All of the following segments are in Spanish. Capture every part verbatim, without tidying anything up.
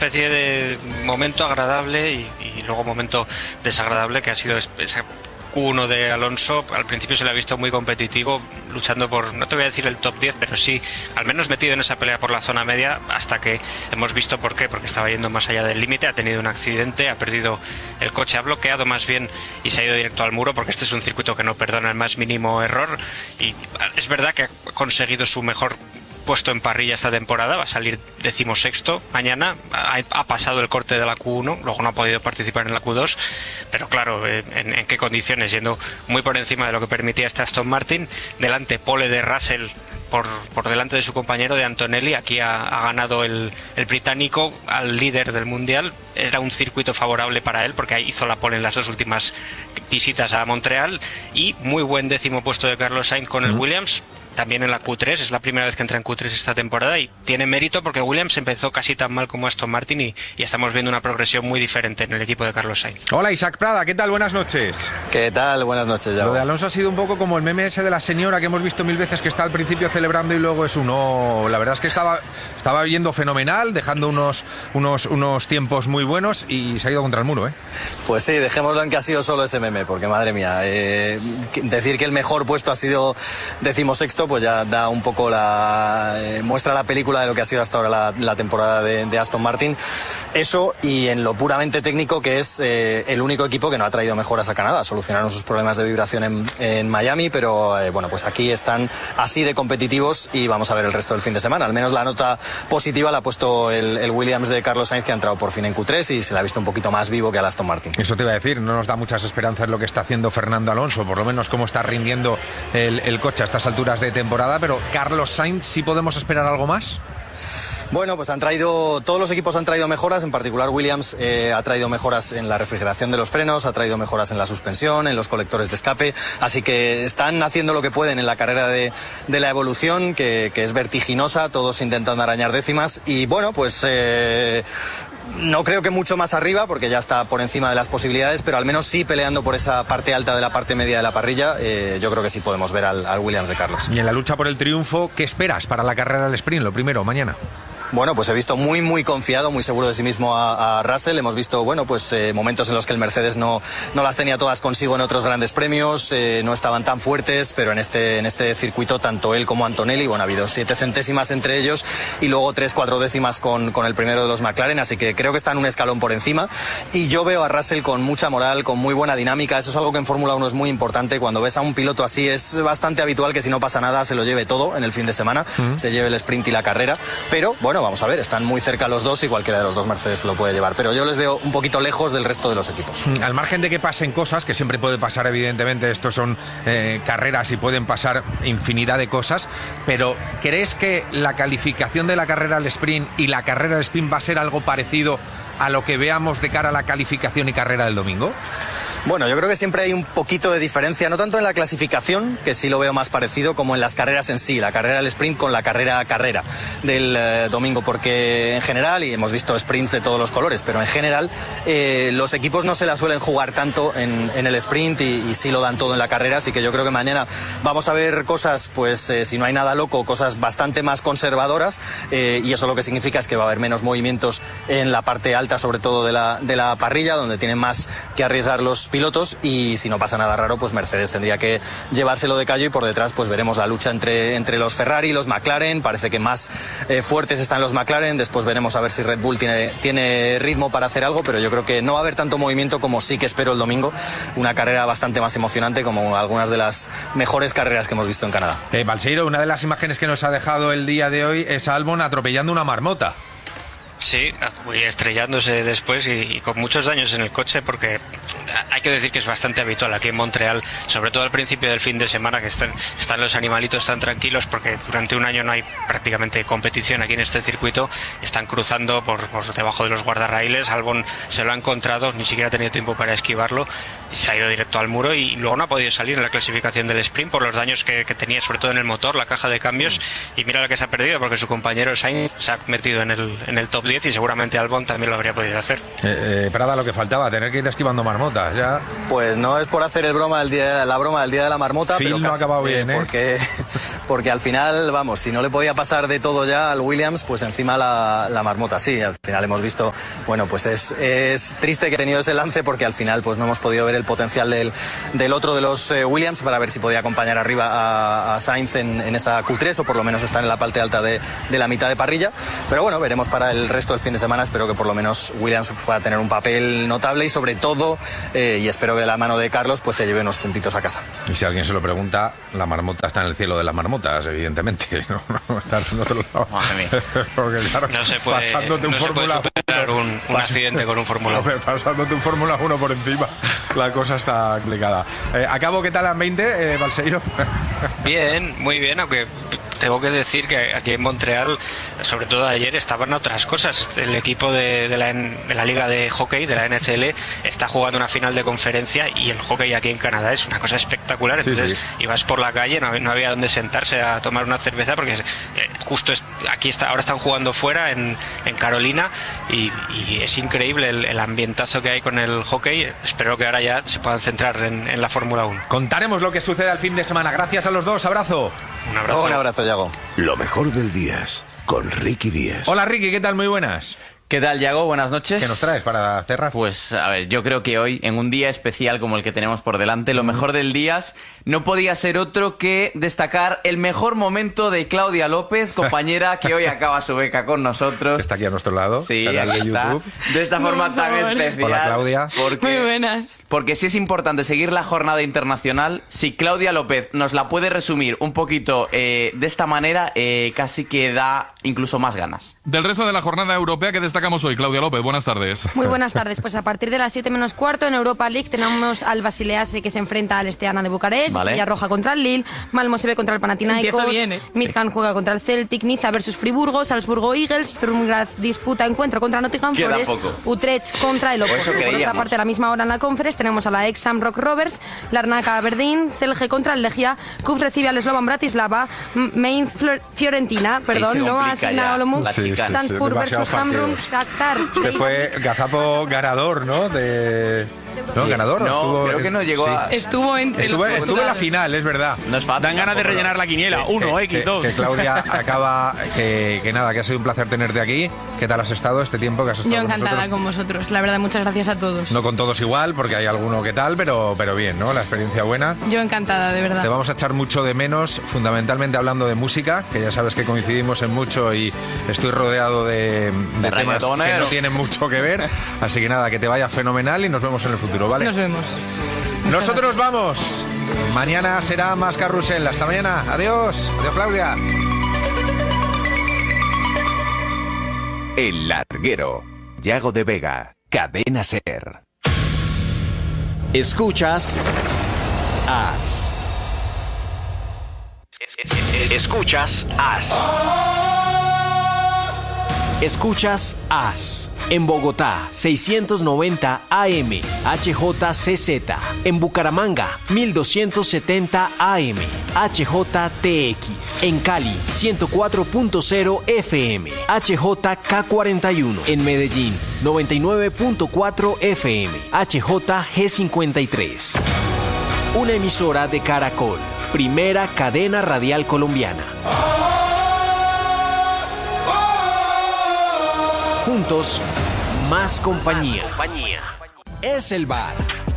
especie de momento agradable y, y luego momento desagradable que ha sido esa Q uno de Alonso. Al principio se le ha visto muy competitivo, luchando por, no te voy a decir el top diez, pero sí, al menos metido en esa pelea por la zona media, hasta que hemos visto por qué, porque estaba yendo más allá del límite, ha tenido un accidente, ha perdido el coche, ha bloqueado más bien y se ha ido directo al muro, porque este es un circuito que no perdona el más mínimo error, y es verdad que ha conseguido su mejor puesto en parrilla esta temporada, va a salir decimosexto mañana, ha, ha pasado el corte de la Q uno, luego no ha podido participar en la Q dos, pero claro, en, en qué condiciones, yendo muy por encima de lo que permitía este Aston Martin, delante pole de Russell por, por delante de su compañero de Antonelli, aquí ha, ha ganado el, el británico al líder del mundial, era un circuito favorable para él porque hizo la pole en las dos últimas visitas a Montreal, y muy buen décimo puesto de Carlos Sainz con el Williams, también en la Q tres, es la primera vez que entra en Q tres esta temporada y tiene mérito porque Williams empezó casi tan mal como Aston Martin y, y estamos viendo una progresión muy diferente en el equipo de Carlos Sainz. Hola Isaac Prada, ¿qué tal? Buenas noches. ¿Qué tal? Buenas noches. Ya. Lo de Alonso ha sido un poco como el meme ese de la señora que hemos visto mil veces, que está al principio celebrando y luego es uno. La verdad es que estaba, estaba yendo fenomenal, dejando unos, unos, unos tiempos muy buenos y se ha ido contra el muro, ¿eh? Pues sí, dejémoslo en que ha sido solo ese meme, porque madre mía, eh, decir que el mejor puesto ha sido decimosexto, pues ya da un poco la eh, muestra la película de lo que ha sido hasta ahora la, la temporada de, de Aston Martin. Eso, y en lo puramente técnico, que es eh, el único equipo que no ha traído mejoras a Canadá. Solucionaron sus problemas de vibración en, en Miami, pero eh, bueno, pues aquí están así de competitivos y vamos a ver el resto del fin de semana. Al menos la nota positiva la ha puesto el, el Williams de Carlos Sainz, que ha entrado por fin en Q tres y se le ha visto un poquito más vivo que al Aston Martin. Eso te iba a decir, no nos da muchas esperanzas lo que está haciendo Fernando Alonso, por lo menos cómo está rindiendo el, el coche a estas alturas de temporada, pero Carlos Sainz, ¿sí podemos esperar algo más? Bueno, pues han traído, todos los equipos han traído mejoras, en particular Williams eh, ha traído mejoras en la refrigeración de los frenos, ha traído mejoras en la suspensión, en los colectores de escape, así que están haciendo lo que pueden en la carrera de, de la evolución, que, que es vertiginosa, todos intentando arañar décimas, y bueno, pues eh, no creo que mucho más arriba, porque ya está por encima de las posibilidades, pero al menos sí peleando por esa parte alta de la parte media de la parrilla, eh, yo creo que sí podemos ver al, al Williams de Carlos. Y en la lucha por el triunfo, ¿qué esperas para la carrera del sprint? Lo primero, mañana. Bueno, pues he visto muy, muy confiado, muy seguro de sí mismo a, a Russell. Hemos visto, bueno, pues eh, momentos en los que el Mercedes no, no las tenía todas consigo en otros grandes premios, eh, no estaban tan fuertes, pero en este, en este circuito tanto él como Antonelli, bueno, ha habido siete centésimas entre ellos y luego tres, cuatro décimas con, con el primero de los McLaren, así que creo que están un escalón por encima. Y yo veo a Russell con mucha moral, con muy buena dinámica. Eso es algo que en Fórmula uno es muy importante. Cuando ves a un piloto así, es bastante habitual que si no pasa nada se lo lleve todo en el fin de semana, mm. se lleve el sprint y la carrera, pero bueno, vamos a ver, están muy cerca los dos y cualquiera de los dos Mercedes se lo puede llevar, pero yo les veo un poquito lejos del resto de los equipos. Al margen de que pasen cosas, que siempre puede pasar, evidentemente, estos son eh, carreras y pueden pasar infinidad de cosas, pero ¿crees que la calificación de la carrera al sprint y la carrera al sprint va a ser algo parecido a lo que veamos de cara a la calificación y carrera del domingo? Bueno, yo creo que siempre hay un poquito de diferencia, no tanto en la clasificación, que sí lo veo más parecido, como en las carreras en sí, la carrera del sprint con la carrera a carrera del eh, domingo, porque en general, y hemos visto sprints de todos los colores, pero en general eh, los equipos no se la suelen jugar tanto en, en el sprint y, y sí lo dan todo en la carrera, así que yo creo que mañana vamos a ver cosas, pues eh, si no hay nada loco, cosas bastante más conservadoras, eh, y eso lo que significa es que va a haber menos movimientos en la parte alta, sobre todo de la, de la parrilla, donde tienen más que arriesgar los pilotos, y si no pasa nada raro, pues Mercedes tendría que llevárselo de callo, y por detrás pues veremos la lucha entre, entre los Ferrari y los McLaren. Parece que más eh, fuertes están los McLaren, después veremos a ver si Red Bull tiene, tiene ritmo para hacer algo, pero yo creo que no va a haber tanto movimiento como sí que espero el domingo, una carrera bastante más emocionante, como algunas de las mejores carreras que hemos visto en Canadá. Eh, Balseiro, una de las imágenes que nos ha dejado el día de hoy es Albon atropellando una marmota. Sí, estrellándose después y, y con muchos daños en el coche, porque hay que decir que es bastante habitual aquí en Montreal, sobre todo al principio del fin de semana, que están, están los animalitos tan tranquilos, porque durante un año no hay prácticamente competición aquí en este circuito, están cruzando por, por debajo de los guardarraíles. Albon se lo ha encontrado, ni siquiera ha tenido tiempo para esquivarlo, y se ha ido directo al muro, y luego no ha podido salir en la clasificación del sprint por los daños que, que tenía, sobre todo en el motor, la caja de cambios, y mira lo que se ha perdido, porque su compañero Sainz se ha metido en el, en el top diez, y seguramente Albon también lo habría podido hacer. Eh, eh, Prada, lo que faltaba, tener que ir esquivando marmotas, ya. Pues no es por hacer el broma del día, la broma del día de la marmota, Phil pero no ha acabado eh, bien, ¿eh? Porque, porque al final, vamos, si no le podía pasar de todo ya al Williams, pues encima la, la marmota sí. Al final hemos visto, bueno, pues es, es triste que ha tenido ese lance, porque al final pues no hemos podido ver el potencial del, del otro de los eh, Williams para ver si podía acompañar arriba a, a Sainz en, en esa Q tres, o por lo menos estar en la parte alta de, de la mitad de parrilla. Pero bueno, veremos para el resto del fin de semana. Espero que por lo menos Williams pueda tener un papel notable y sobre todo, eh, y espero que de la mano de Carlos, pues se lleve unos puntitos a casa. Y si alguien se lo pregunta, la marmota está en el cielo de las marmotas, evidentemente. No, no está en otro lado. Porque, claro, no se puede, pasándote un no se puede superar un, un pas- accidente con un Fórmula uno. Pasándote un Fórmula uno por encima, la cosa está complicada. Eh, ¿Acabo qué tal en veinte, eh, Balseiro? Bien, muy bien, aunque tengo que decir que aquí en Montreal, sobre todo ayer, estaban otras cosas. El equipo de, de, la, de la Liga de Hockey, de la N H L, está jugando una final de conferencia, y el hockey aquí en Canadá es una cosa espectacular. Entonces sí, sí. ibas por la calle, no había, no había donde sentarse a tomar una cerveza, porque eh, justo es, aquí está, ahora están jugando fuera en, en Carolina, y, y es increíble el, el ambientazo que hay con el hockey. Espero que ahora ya se puedan centrar en, en la Fórmula uno. Contaremos lo que sucede al fin de semana. Gracias a los dos, abrazo. Un abrazo. Oh, un abrazo, Yago. Lo mejor del Díaz, con Ricky Díaz. Hola Ricky, ¿qué tal? Muy buenas. ¿Qué tal, Yago? Buenas noches. ¿Qué nos traes para cerrar? Pues, a ver, yo creo que hoy, en un día especial como el que tenemos por delante, lo mejor del Díaz no podía ser otro que destacar el mejor momento de Claudia López, compañera que hoy acaba su beca con nosotros. Está aquí a nuestro lado. Sí, aquí está. De esta forma tan especial. Hola, Claudia. Porque, Muy buenas. Porque sí es importante seguir la jornada internacional. Si Claudia López nos la puede resumir un poquito eh, de esta manera, eh, casi que da incluso más ganas. Del resto de la jornada europea que destacamos hoy, Claudia López, buenas tardes. Muy buenas tardes. Pues a partir de las siete menos cuarto en Europa League tenemos al Basilease, que se enfrenta al Esteana de Bucarest, vale. Villarroja contra el Lille, Malmo se ve contra el Panathinaikos, bien, ¿eh? Midtjylland sí. juega contra el Celtic, Niza versus Friburgo, Salzburgo Eagles, Sturm Graz disputa encuentro contra Nottingham Queda Forest, poco. Utrecht contra el Oporto. Por otra parte, a la misma hora en la Conference tenemos a la ex Shamrock Rovers, Larnaca Aberdeen, Celje contra el Legia, Kuf recibe al Slovan Bratislava, Main Fiorentina, perdón, no ha asignado Olomouc, sí, sí, Sanspur sí, versus Hamrun Shakhtar. Que fue Gazapo ganador, ¿no? De... ¿No? ¿Ganador? No, estuvo... creo que no llegó sí. a... Estuvo entre Estuve, los estuve en la final, es verdad. No es fácil. Dan ganas de rellenar la quiniela. Uno, que, X, dos. Que, que Claudia acaba... Que, que nada, que ha sido un placer tenerte aquí. ¿Qué tal has estado este tiempo que has estado Yo con encantada nosotros? con vosotros. La verdad, muchas gracias a todos. No con todos igual, porque hay alguno que tal, pero, pero bien, ¿no? La experiencia buena. Yo encantada, de verdad. Te vamos a echar mucho de menos, fundamentalmente hablando de música, que ya sabes que coincidimos en mucho y estoy rodeado de, de, de temas que no tienen mucho que ver. Así que nada, que te vaya fenomenal y nos vemos en el futuro, ¿vale? Nos vemos. Nosotros vamos. Mañana será más carrusel. Hasta mañana. Adiós. Adiós, Claudia. El Larguero. Yago de Vega. Cadena Ser. Escuchas As. Escuchas As. Escuchas As. En Bogotá, seiscientos noventa A M, H J C Z. En Bucaramanga, mil doscientos setenta A M, H J T X. En Cali, ciento cuatro punto cero F M, H J K cuarenta y uno. En Medellín, noventa y nueve punto cuatro F M, H J G cincuenta y tres. Una emisora de Caracol, primera cadena radial colombiana. Juntos, más compañía. Más compañía. Es el bar.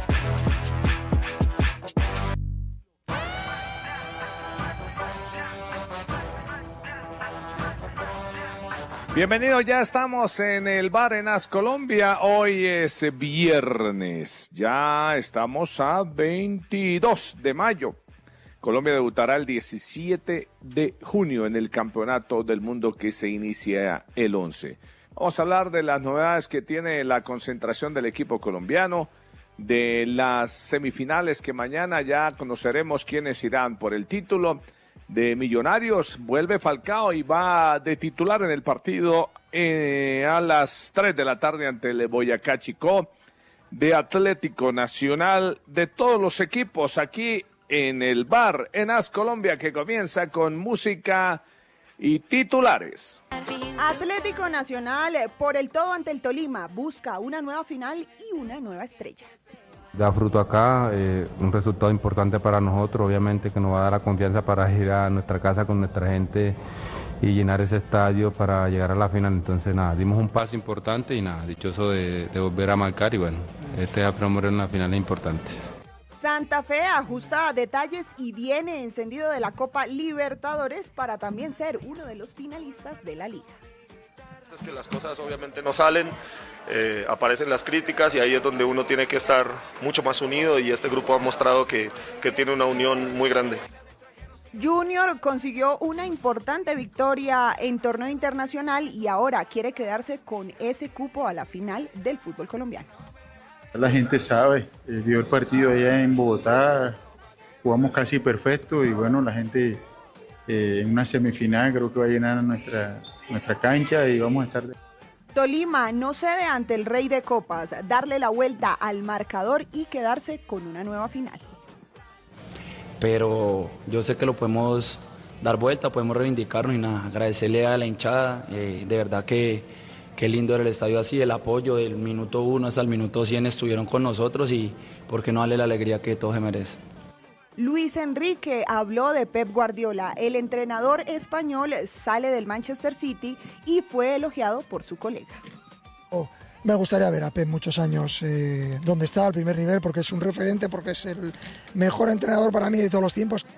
Bienvenidos, ya estamos en el bar en As Colombia. Hoy es viernes, ya estamos a veintidós de mayo. Colombia debutará el diecisiete de junio en el Campeonato del Mundo que se inicia el once. Vamos a hablar de las novedades que tiene la concentración del equipo colombiano, de las semifinales que mañana ya conoceremos quiénes irán por el título. De Millonarios, vuelve Falcao y va de titular en el partido eh, a las tres de la tarde ante el Boyacá Chicó. De Atlético Nacional, de todos los equipos aquí en el bar en As Colombia, que comienza con música y titulares. Atlético Nacional por el todo ante el Tolima busca una nueva final y una nueva estrella. da fruto acá, eh, un resultado importante para nosotros, obviamente que nos va a dar la confianza para ir a nuestra casa con nuestra gente y llenar ese estadio para llegar a la final. Entonces nada, dimos un paso importante y nada, dichoso de, de volver a marcar y bueno, este es el en una final importante. Santa Fe ajusta detalles y viene encendido de la Copa Libertadores para también ser uno de los finalistas de la liga. Es que las cosas obviamente no salen, eh, aparecen las críticas y ahí es donde uno tiene que estar mucho más unido y este grupo ha mostrado que, que tiene una unión muy grande. Junior consiguió una importante victoria en torneo internacional y ahora quiere quedarse con ese cupo a la final del fútbol colombiano. La gente sabe, eh, vio el partido allá en Bogotá, jugamos casi perfecto y bueno, la gente eh, en una semifinal creo que va a llenar nuestra, nuestra cancha y vamos a estar... De... Tolima no cede ante el Rey de Copas, darle la vuelta al marcador y quedarse con una nueva final. Pero yo sé que lo podemos dar vuelta, podemos reivindicarnos y nada, agradecerle a la hinchada, eh, de verdad que qué lindo era el estadio así, el apoyo del minuto uno hasta el minuto cien estuvieron con nosotros y por qué no darle la alegría que todo se merece. Luis Enrique habló de Pep Guardiola, el entrenador español sale del Manchester City y fue elogiado por su colega. Oh. Me gustaría ver a Pep muchos años eh, donde está, al primer nivel, porque es un referente, porque es el mejor entrenador para mí de todos los tiempos.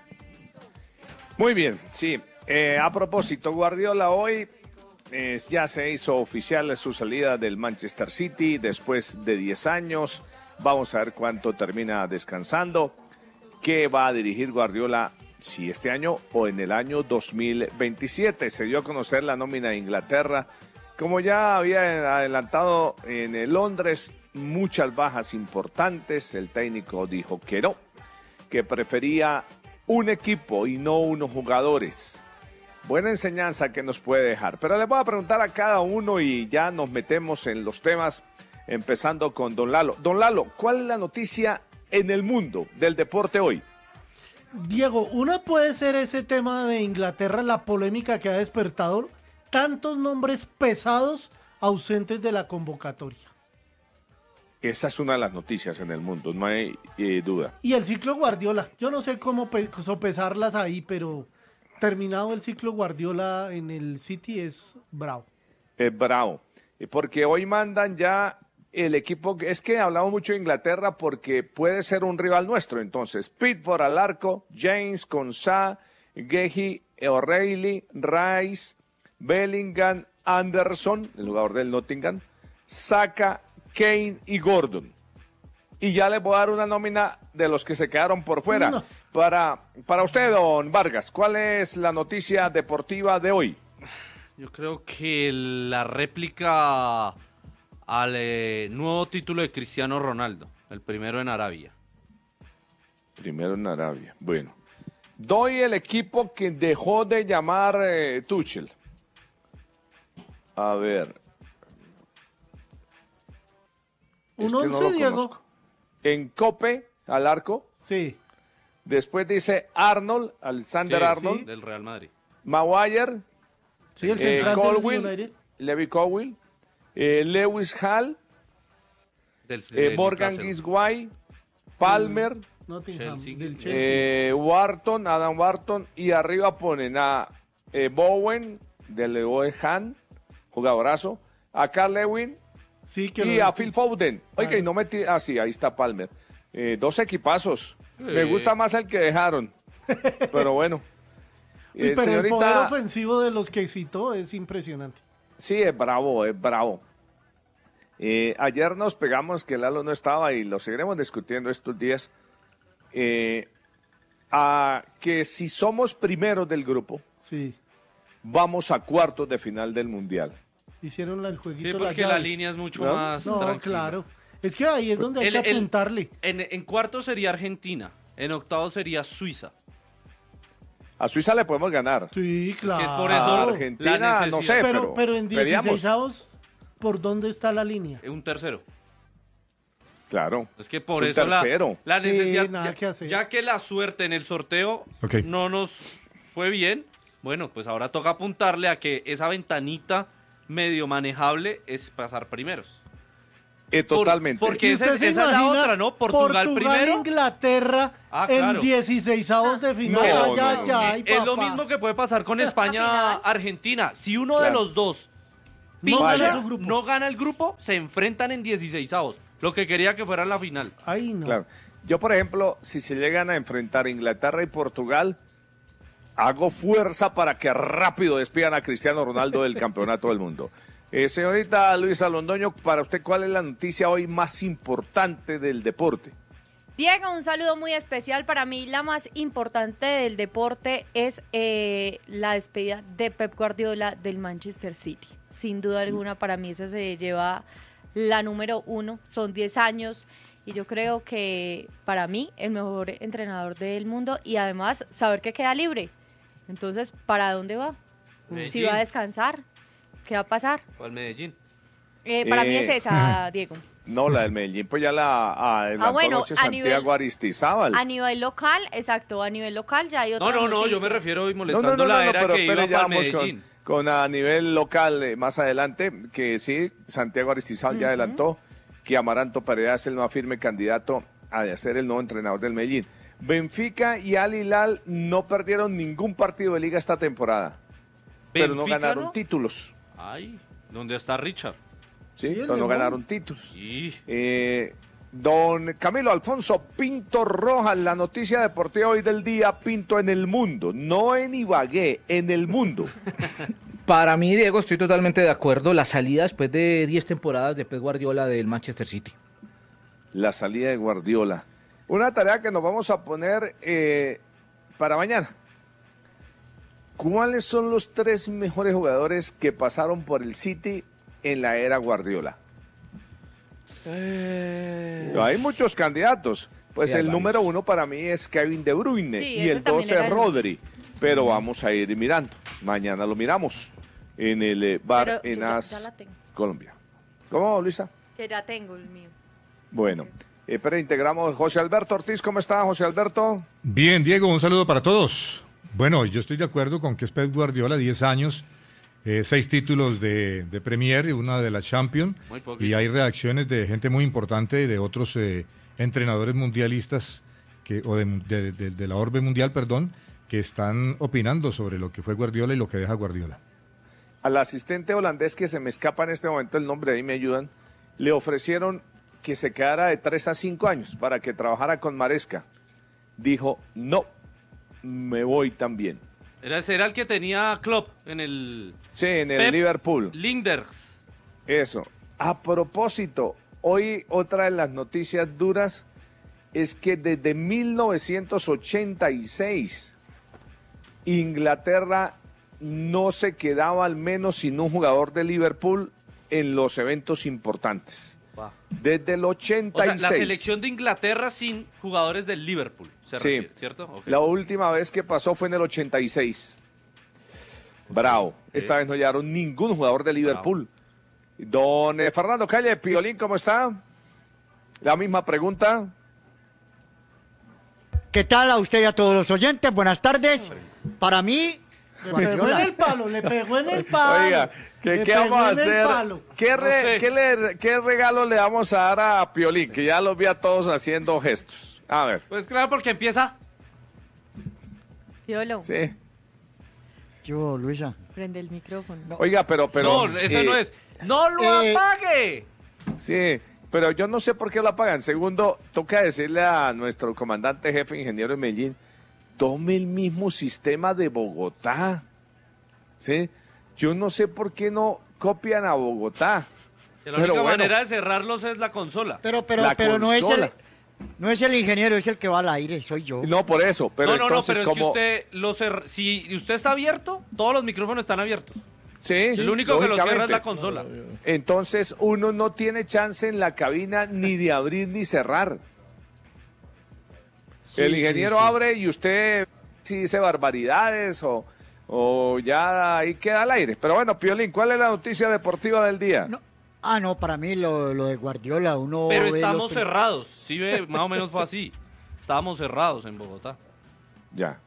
Muy bien, sí. Eh, a propósito, Guardiola hoy eh, ya se hizo oficial su salida del Manchester City después de diez años. Vamos a ver cuánto termina descansando. ¿Qué va a dirigir Guardiola, si este año o en el año dos mil veintisiete? Se dio a conocer la nómina de Inglaterra. Como ya había adelantado en Londres, muchas bajas importantes. El técnico dijo que no, que prefería un equipo y no unos jugadores. Buena enseñanza que nos puede dejar. Pero les voy a preguntar a cada uno y ya nos metemos en los temas, empezando con don Lalo. Don Lalo, ¿cuál es la noticia en el mundo del deporte hoy? Diego, una puede ser ese tema de Inglaterra, la polémica que ha despertado tantos nombres pesados ausentes de la convocatoria. Esa es una de las noticias en el mundo, no hay eh, duda. Y el ciclo Guardiola, yo no sé cómo pe- sopesarlas ahí, pero terminado el ciclo Guardiola en el City es bravo. Es bravo, porque hoy mandan ya el equipo, es que hablamos mucho de Inglaterra porque puede ser un rival nuestro, entonces Pickford al arco, James, Konsa, Gehi, O'Reilly, Rice, Bellingham, Anderson, el jugador del Nottingham, Saka, Kane y Gordon. Y ya les voy a dar una nómina de los que se quedaron por fuera. No. Para, para usted, don Vargas, ¿cuál es la noticia deportiva de hoy? Yo creo que la réplica al eh, nuevo título de Cristiano Ronaldo, el primero en Arabia. Primero en Arabia, bueno. Doy el equipo que dejó de llamar eh, Tuchel. A ver. Un once, este no Diego. Conozco. En Cope, al arco. Sí. Después dice Arnold, Alexander sí, Arnold. Sí, del Real Madrid. Maguire. Sí, el central eh, Colwill, Levi Colwill. Eh, Lewis Hall. Del, eh, Morgan Gisguay. Palmer. Nottingham, del eh, Wharton, Adam Wharton. Y arriba ponen a eh, Bowen, del West Ham. Jugadorazo, a Carl Lewin sí, que y a Phil Foden. Oye, que no metí, ah sí, ahí está Palmer. Eh, dos equipazos. Sí. Me gusta más el que dejaron, pero bueno. Eh, pero señorita, el poder ofensivo de los que citó es impresionante. Sí, es bravo, es bravo. Eh, ayer nos pegamos que Lalo no estaba y lo seguiremos discutiendo estos días. Eh, a que si somos primeros del grupo, sí, vamos a cuartos de final del Mundial. Hicieron el jueguito. Sí, porque la línea es mucho ¿no? más no, tranquila. Claro. Es que ahí es donde hay el, que apuntarle. El, en, en cuartos sería Argentina, en octavos sería Suiza. A Suiza le podemos ganar. Sí, claro. Es que es por eso a Argentina, no sé, pero, pero, pero en dieciseisavos, ¿por dónde está la línea? Un tercero. Claro. Es que por es eso la, la necesidad, sí, nada ya, que hacer. ya que la suerte en el sorteo okay. no nos fue bien, bueno, pues ahora toca apuntarle a que esa ventanita medio manejable es pasar primeros. Eh, totalmente. Por, porque ¿Y esa, usted es- se esa es la imagina otra, ¿no? Portugal, Portugal primero. Inglaterra Ah, en claro. dieciseisavos de final. No, ya, no, ya, no. ay, Es lo papá. mismo que puede pasar con España-Argentina. Si uno de Claro. los dos No pincha, gana su grupo. no gana el grupo, se enfrentan en dieciseisavos. Lo que quería que fuera la final. Ay, no. Claro. Yo, por ejemplo, si se llegan a enfrentar Inglaterra y Portugal, hago fuerza para que rápido despidan a Cristiano Ronaldo del campeonato del mundo. Eh, señorita Luisa Londoño, para usted, ¿cuál es la noticia hoy más importante del deporte? Diego, un saludo muy especial. Para mí la más importante del deporte es eh, la despedida de Pep Guardiola del Manchester City. Sin duda alguna, para mí esa se lleva la número uno. Son diez años y yo creo que para mí el mejor entrenador del mundo y además saber que queda libre. Entonces, ¿para dónde va? Medellín. Si va a descansar, ¿qué va a pasar? O al Medellín. Eh, para Eh, mí es esa, Diego. No, la del Medellín, pues ya la adelantó Ah, bueno, anoche a Santiago nivel- Aristizábal. A nivel local, exacto, a nivel local ya hay otra No, no, no, yo noticia. me refiero hoy No, molestando no, no, la no, era pero que espere, iba ya para vamos Medellín. con, con a nivel local eh, más adelante, que sí, Santiago Aristizábal ya Ujú. adelantó que Amaranto Pereira es el más firme candidato a ser el nuevo entrenador del Medellín. Benfica y Al Hilal no perdieron ningún partido de liga esta temporada, pero no ¿Benfica ganaron no? títulos. Ay, ¿dónde está Richard? Sí, Sí, el pero no León. ganaron títulos. Sí. Eh, don Camilo Alfonso Pinto Rojas, la noticia deportiva hoy del día, Pinto, en el mundo, no en Ibagué, en el mundo. Para mí, Diego, estoy totalmente de acuerdo. La salida después de diez temporadas de Pep Guardiola del Manchester City. La salida de Guardiola. Una tarea que nos vamos a poner eh, para mañana. ¿Cuáles son los tres mejores jugadores que pasaron por el City en la era Guardiola? Hay muchos candidatos. Pues Sí, hay el varios. número uno para mí es Kevin De Bruyne Sí, y ese el también doce era es el- Rodri. Pero vamos a ir mirando. Mañana lo miramos en el eh, bar Pero en yo ya- As, ya la tengo. Colombia. ¿Cómo, Luisa? Que ya tengo el mío. Bueno, eh, pero integramos José Alberto Ortiz. ¿Cómo está, José Alberto? Bien, Diego, un saludo para todos. Bueno, yo estoy de acuerdo con que es Pep Guardiola, diez años, eh, seis títulos de, de Premier y una de la Champions. Muy poquito. Y hay reacciones de gente muy importante y de otros eh, entrenadores mundialistas que, o de, de- de- de la orbe mundial, perdón, que están opinando sobre lo que fue Guardiola y lo que deja Guardiola. Al asistente holandés, que se me escapa en este momento el nombre, ahí me ayudan, le ofrecieron que se quedara de tres a cinco años para que trabajara con Maresca. Dijo, no, me voy también. Era, ese era el que tenía Klopp en el... Sí, en el Pep Liverpool. Linders. Eso. A propósito, hoy otra de las noticias duras es que desde mil novecientos ochenta y seis Inglaterra no se quedaba al menos sin un jugador de Liverpool en los eventos importantes. Va. Desde el O ochenta y seis. sea, la selección de Inglaterra sin jugadores del Liverpool, se Sí. refiere, ¿cierto? Ok. La última vez que pasó fue en el ochenta y seis. Bravo. Esta vez no llegaron ningún jugador de Liverpool. Don eh, Fernando Calle, Piolín, ¿cómo está? La misma pregunta. ¿Qué tal a usted y a todos los oyentes? Buenas tardes. Para mí, Le pegó en Guardiola. el palo, le pegó en el palo. Oiga, ¿qué, Le qué vamos a pegó en el hacer? palo. ¿Qué, re- No sé. qué le- qué regalo le vamos a dar a Piolín? Que ya los vi a todos haciendo gestos. A ver. Pues claro, porque empieza... Piolo, Sí. Yo, Luisa. prende el micrófono. Oiga, pero... pero no, eso eh, no es. ¡No lo eh, apague! Sí, pero yo no sé por qué lo apagan. Segundo, toca decirle a nuestro comandante jefe, ingeniero de Medellín, tome el mismo sistema de Bogotá. ¿Sí? Yo no sé por qué no copian a Bogotá. Que la Pero única bueno. manera de cerrarlos es la consola. Pero, pero, La pero no es el, consola. no es el ingeniero, es el que va al aire, soy yo. No, por eso. Pero no, no, no, entonces, pero es que ¿cómo? usted lo cer- si usted está abierto, todos los micrófonos están abiertos. Sí, El único que lo cierra es la lógicamente. consola. Entonces uno no tiene chance en la cabina ni de abrir ni cerrar. Sí, el sí, ingeniero sí. abre y usted si dice barbaridades o, o ya ahí queda al aire. Pero bueno, Piolín, ¿cuál es la noticia deportiva del día? No, ah, no, para mí lo, lo de Guardiola, uno Pero ve estamos los- cerrados. Sí, ve, más o menos fue así. Estábamos cerrados en Bogotá. Ya.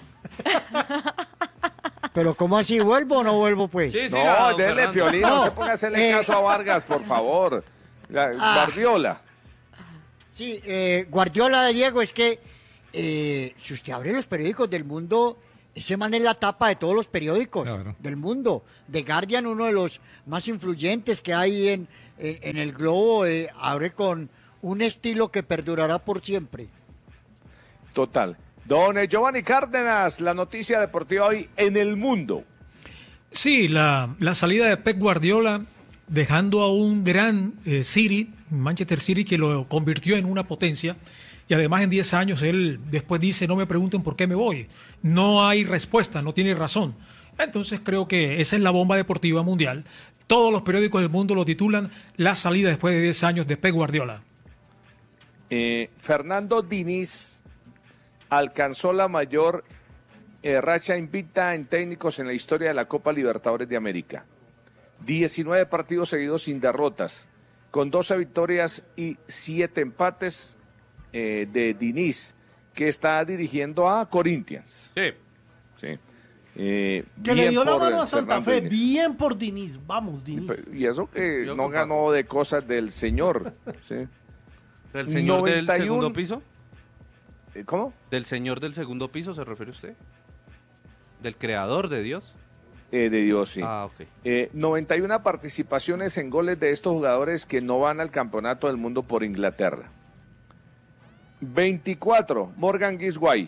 Pero ¿cómo así? ¿Vuelvo o no vuelvo, pues? Sí, sí, No, don dele, Fernando. Piolín, no, No, se ponga a hacerle eh, caso a Vargas, por favor. La, Ah. Guardiola. Sí, eh, Guardiola de Diego, es que eh, si usted abre los periódicos del mundo, ese man es la tapa de todos los periódicos del mundo. The Guardian, uno de los más influyentes que hay en, en, en el globo, eh, abre con un estilo que perdurará por siempre. Total. Don eh, Giovanni Cárdenas, la noticia deportiva hoy en el mundo. Sí, la, la salida de Pep Guardiola, dejando a un gran eh, City, Manchester City, que lo convirtió en una potencia. Y además en diez años él después dice, no me pregunten por qué me voy. No hay respuesta, no tiene razón. Entonces creo que esa es la bomba deportiva mundial. Todos los periódicos del mundo lo titulan la salida después de diez años de Pep Guardiola. Eh, Fernando Diniz alcanzó la mayor eh, racha invicta en técnicos en la historia de la Copa Libertadores de América. diecinueve partidos seguidos sin derrotas, con doce victorias y siete empates eh, de Diniz, que está dirigiendo a Corinthians. Sí. Sí. Eh, Que le bien dio la por, mano a eh, Santa Fernando Fe, Diniz. bien por Diniz, vamos Diniz. Y eso que Yo no comparto. ganó de cosas del señor. ¿Sí? ¿Del señor del noventa y uno segundo piso? ¿Cómo? ¿Del señor del segundo piso se refiere usted? ¿Del creador de Dios? Eh, de Dios, sí. Ah, ok. Eh, noventa y una participaciones en goles de estos jugadores que no van al campeonato del mundo por Inglaterra. veinticuatro, Morgan Gisway.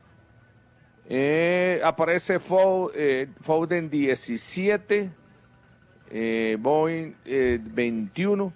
Eh, aparece Fo- eh, Foden diecisiete, eh, Bowen eh, veintiuno,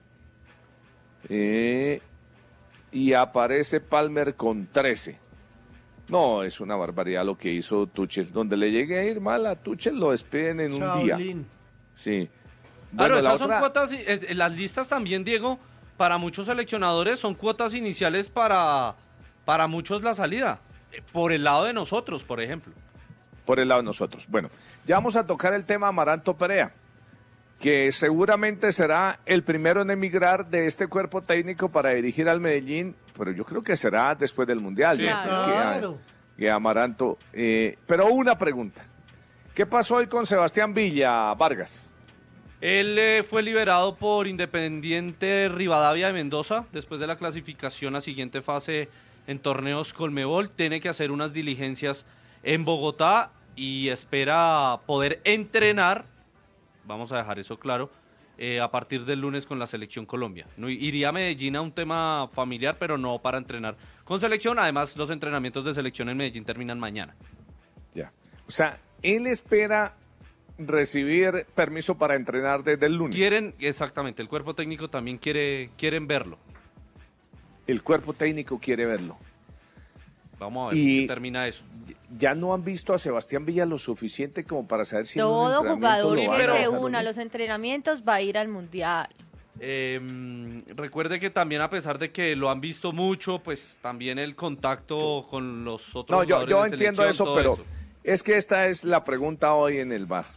eh, y aparece Palmer con trece. No, es una barbaridad lo que hizo Tuchel. Donde le llegue a ir mal a Tuchel lo despiden en un día. Shaolin. Sí. Claro, Bueno, la esas son otra- cuotas, eh, eh, las listas también, Diego, para muchos seleccionadores son cuotas iniciales para, para muchos la salida. Eh, Por el lado de nosotros, por ejemplo. por el lado de nosotros. Bueno, ya vamos a tocar el tema Amaranto Perea, que seguramente será el primero en emigrar de este cuerpo técnico para dirigir al Medellín, pero yo creo que será después del Mundial. Sí, yo creo que, claro. que Amaranto. eh, pero una pregunta. ¿Qué pasó hoy con Sebastián Villa Vargas? Él eh, fue liberado por Independiente Rivadavia de Mendoza después de la clasificación a siguiente fase en torneos Colmebol. Tiene que hacer unas diligencias en Bogotá y espera poder entrenar, vamos a dejar eso claro, eh, a partir del lunes con la Selección Colombia. No, iría a Medellín a un tema familiar, pero no para entrenar con selección. Además, los entrenamientos de selección en Medellín terminan mañana. Ya. O sea, él espera recibir permiso para entrenar desde el lunes. Quieren, exactamente, el cuerpo técnico también quiere, quieren verlo. El cuerpo técnico quiere verlo. Vamos a ver Y qué termina eso. ya no han visto a Sebastián Villa lo suficiente como para saber si en un Todo entrenamiento jugador lo que van a se dejar o una a no. los entrenamientos va a ir al Mundial. Eh, recuerde que también a pesar de que lo han visto mucho, pues también el contacto con los otros No, yo, jugadores yo de entiendo selección, eso, todo pero eso. es que esta es la pregunta hoy en el bar.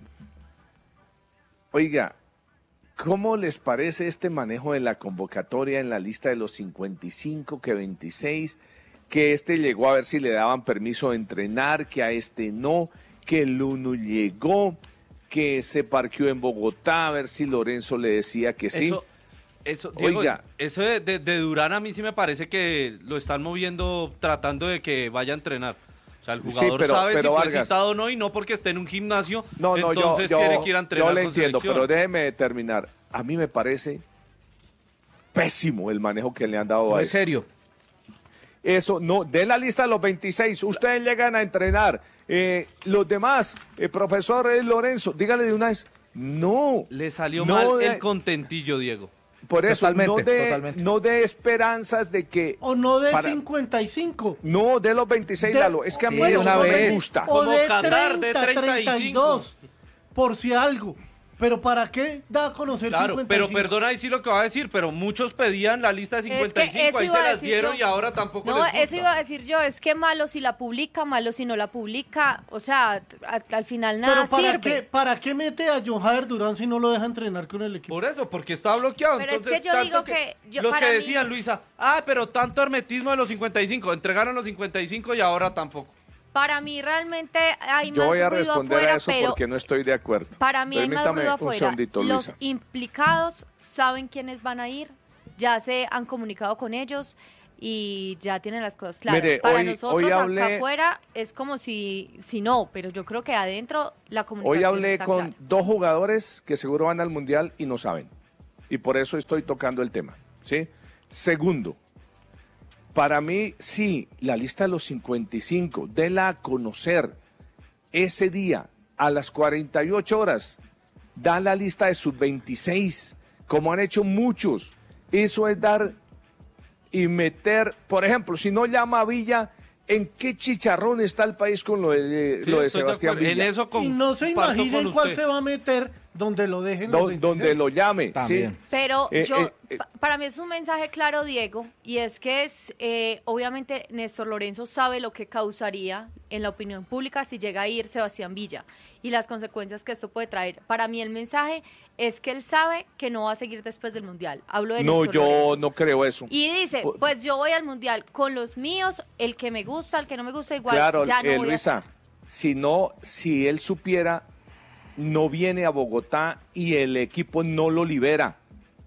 Oiga, ¿cómo les parece este manejo de la convocatoria en la lista de los cincuenta y cinco, que veintiséis, que este llegó a ver si le daban permiso de entrenar, que a este no, que el uno llegó, que se parqueó en Bogotá a ver si Lorenzo le decía que sí? Eso, eso, Diego, Oiga. eso de, de- de Durán a mí sí me parece que lo están moviendo tratando de que vaya a entrenar. O sea, el Sí, jugador pero- sabe pero si fue Vargas- citado o no y no porque esté en un gimnasio, No, no, yo, entonces yo, tiene que ir a entrenar yo le con entiendo, selección. pero déjeme terminar. A mí me parece pésimo el manejo que le han dado No a es eso. serio. Eso, no, de la lista de los veintiséis, ustedes llegan a entrenar. Eh, los demás, el profesor eh, Lorenzo, dígale de una vez, no. Le salió no mal de- el contentillo, Diego. Por eso, Totalmente, no de, totalmente. no de esperanzas de que... O no de para- cincuenta y cinco. No, de los veintiséis, De- Lalo. Es que a mí Sí, eso una no me vez. gusta. O Como de Qatar, de treinta, treinta y cinco. treinta y dos, por si algo. Pero ¿para qué da a conocer Claro, cincuenta y cinco? pero perdona ahí sí lo que va a decir, pero muchos pedían la lista de cincuenta y Es que cinco, eso ahí iba se a las decir dieron yo. y ahora tampoco No, les gusta. eso iba a decir yo, es que malo si la publica, malo si no la publica, o sea, a- al final nada Pero ¿para sirve. qué, ¿para qué mete a John Javier Durán si no lo deja entrenar con el equipo? Por eso, porque está bloqueado. Pero es Entonces, que yo tanto digo que yo- los para que mí- decían, Luisa, ah, pero tanto hermetismo de los cincuenta y cinco, entregaron los cincuenta y cinco y ahora tampoco. Para mí realmente hay Yo más voy a ruido responder afuera, a eso pero porque no estoy de acuerdo. para mí hay más Permítame ruido un afuera. segundito, Los Luisa. implicados saben quiénes van a ir, ya se han comunicado con ellos y ya tienen las cosas claras. Mire, Para hoy- nosotros hoy hablé- acá afuera es como si, si no, pero yo creo que adentro la comunicación Hoy hablé está con clara. dos jugadores que seguro van al Mundial y no saben. Y por eso estoy tocando el tema. ¿Sí? Segundo, para mí, sí, la lista de los cincuenta y cinco, déla a conocer ese día a las cuarenta y ocho horas. Da la lista de sub veintiséis, como han hecho muchos. Eso es dar y meter, por ejemplo, si no llama a Villa, ¿en qué chicharrón está el país con lo de, Sí, lo de estoy de Sebastián acuerdo. En Villa? eso Y no se comparto imaginen con cuál usted. se va a meter donde lo dejen los Do- veintiséis. donde lo llame, También. sí. Pero Eh, yo, eh, eh, pa- para mí es un mensaje claro, Diego, y es que es, eh, obviamente Néstor Lorenzo sabe lo que causaría en la opinión pública si llega a ir Sebastián Villa y las consecuencias que esto puede traer. Para mí el mensaje es que él sabe que no va a seguir después del Mundial. Hablo de no, Néstor yo Lorenzo. no creo eso. Y dice, Por- pues yo voy al Mundial con los míos, el que me gusta, el que no me gusta, igual Claro, ya no eh, voy Luisa, a... si no, si él supiera, no viene a Bogotá y el equipo no lo libera.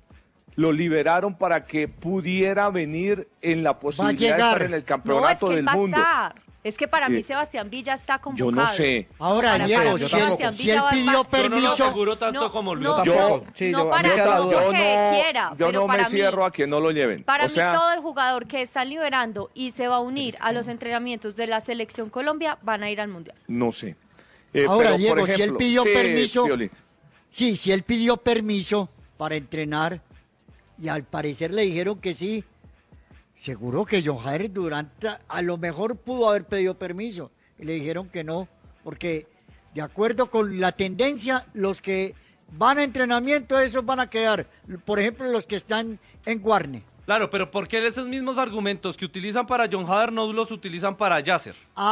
Lo liberaron para que pudiera venir en la posibilidad de llegar. estar en el No, es campeonato que él del va a mundo. estar. Es que para mí Eh, Sebastián Villa está yo convocado. no sé. Ahora, Para- Diego, para mí si él, Sebastián si Villa él va- pidió va- Yo no lo permiso, aseguro tanto No, como Luis. no, Yo- no, Sí, no yo- para, a mí me queda no duda. porque Yo no, quiera, yo pero no me para mí, cierro a que no lo lleven. para o mí sea, todo el jugador que están liberando y se va a unir a los entrenamientos de la selección Colombia van a ir al Mundial. no sé. Eh, ahora, pero, por Diego, si él ejemplo, pidió sí, permiso, Piolín. sí, si él pidió permiso para entrenar y al parecer le dijeron que sí, seguro que John Jair Durante a lo mejor pudo haber pedido permiso y le dijeron que no, porque de acuerdo con la tendencia, los que van a entrenamiento, esos van a quedar, por ejemplo, los que están en Guarne. Claro, pero ¿por qué esos mismos argumentos que utilizan para John Hader no los utilizan para Yasser?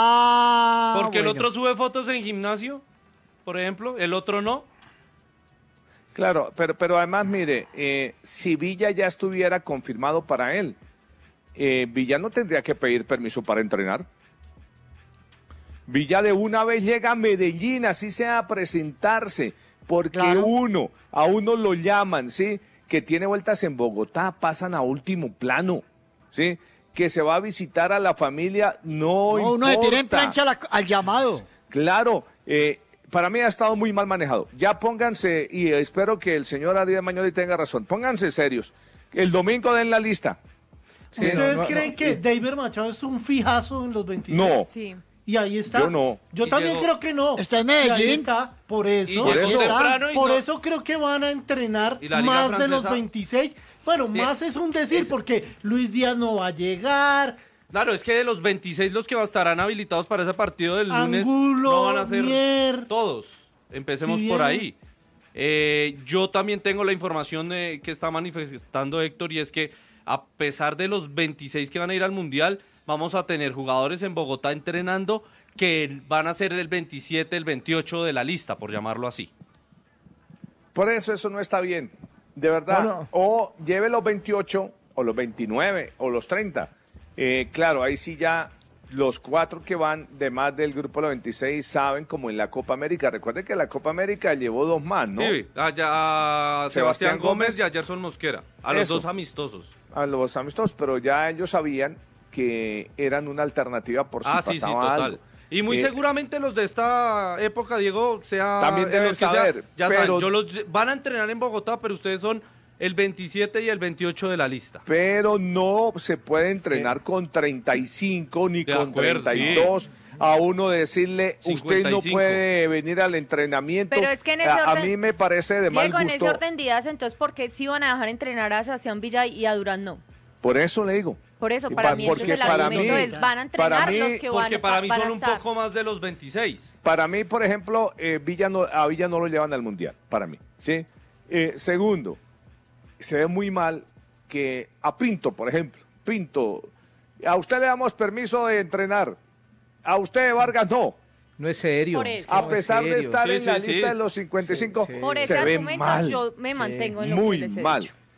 Ah, Porque el bueno. otro sube fotos en gimnasio, por ejemplo, el otro no. Claro, pero, pero además, mire, eh, si Villa ya estuviera confirmado para él, eh, Villa no tendría que pedir permiso para entrenar. Villa de una vez llega a Medellín, así sea a presentarse, porque Claro. uno, a uno lo llaman, ¿sí? Que tiene vueltas en Bogotá, pasan a último plano, ¿sí? Que se va a visitar a la familia, no, No, uno se tira en importa. plancha a la- al llamado. Claro, eh, para mí ha estado muy mal manejado. Ya pónganse, y espero que el señor Ariel Mañoli tenga razón, pónganse serios. El domingo den la lista. Sí, ¿Ustedes no, no, creen no, que eh, David Machado es un fijazo en los veintiséis? No. Sí. Y ahí está. Yo no. Yo Y también llegó- creo que no. Está en Y ahí Medellín. está. Por eso. Y Por llegó eso. temprano y Por no- eso creo que van a entrenar ¿Y la Liga más de los Francesa? veintiséis. Bueno, más es un decir porque Luis Díaz no va a llegar. Claro, es que de los veintiséis los que estarán habilitados para ese partido del lunes Angulo, no van a ser Mier. todos. Empecemos Sí, por bien. ahí. Eh, yo también tengo la información de, que está manifestando Héctor, y es que a pesar de los veintiséis que van a ir al Mundial, vamos a tener jugadores en Bogotá entrenando que van a ser el veintisiete, el veintiocho de la lista, por llamarlo así. Por eso eso no está bien, de verdad. No, no. O lleve los veintiocho, o los veintinueve, o los treinta. Eh, claro, ahí sí ya los cuatro que van de más del grupo de los veintiséis saben, como en la Copa América. Recuerden que la Copa América llevó dos más, ¿no? Sí, a, ya- a Sebastián Sebastián Gómez Gómez y a Gerson Mosquera, a los Eso. dos amistosos. A los amistosos, pero ya ellos sabían que eran una alternativa por si Ah, sí, sí, pasaba total. algo. Y muy Eh, seguramente los de esta época, Diego, sea También en deben los que sea, saber, ya pero- saben, yo los van a entrenar en Bogotá, pero ustedes son el veintisiete y el veintiocho de la lista. Pero no se puede entrenar con treinta y cinco ni De con acuerdo, treinta y dos. sí. A uno decirle, usted cincuenta y no cinco. puede venir al entrenamiento. Pero es que en ese a, a orden- mí me parece de mal Diego, en ese gusto. orden de ideas, entonces, ¿por qué sí van a dejar entrenar a Sebastián Villa y a Durán no? Por eso le digo. Por eso, Y para pa- mí ese es porque el para argumento, mí- es van a entrenar para mí- los que van, Porque para mí van a son un estar. poco más de los veintiséis. Para mí, por ejemplo, eh, Villa no- a Villa no lo llevan al Mundial, para mí. ¿Sí? Eh, segundo, se ve muy mal que a Pinto, por ejemplo, Pinto, a usted le damos permiso de entrenar, a usted Vargas no. No es serio. Por eso. A No, pesar es de serio. estar Sí, en la sí, lista sí. de los cincuenta y cinco, Sí, sí. Por ese se ve argumento mal. yo me Sí. mantengo en lo Muy que les he mal. dicho.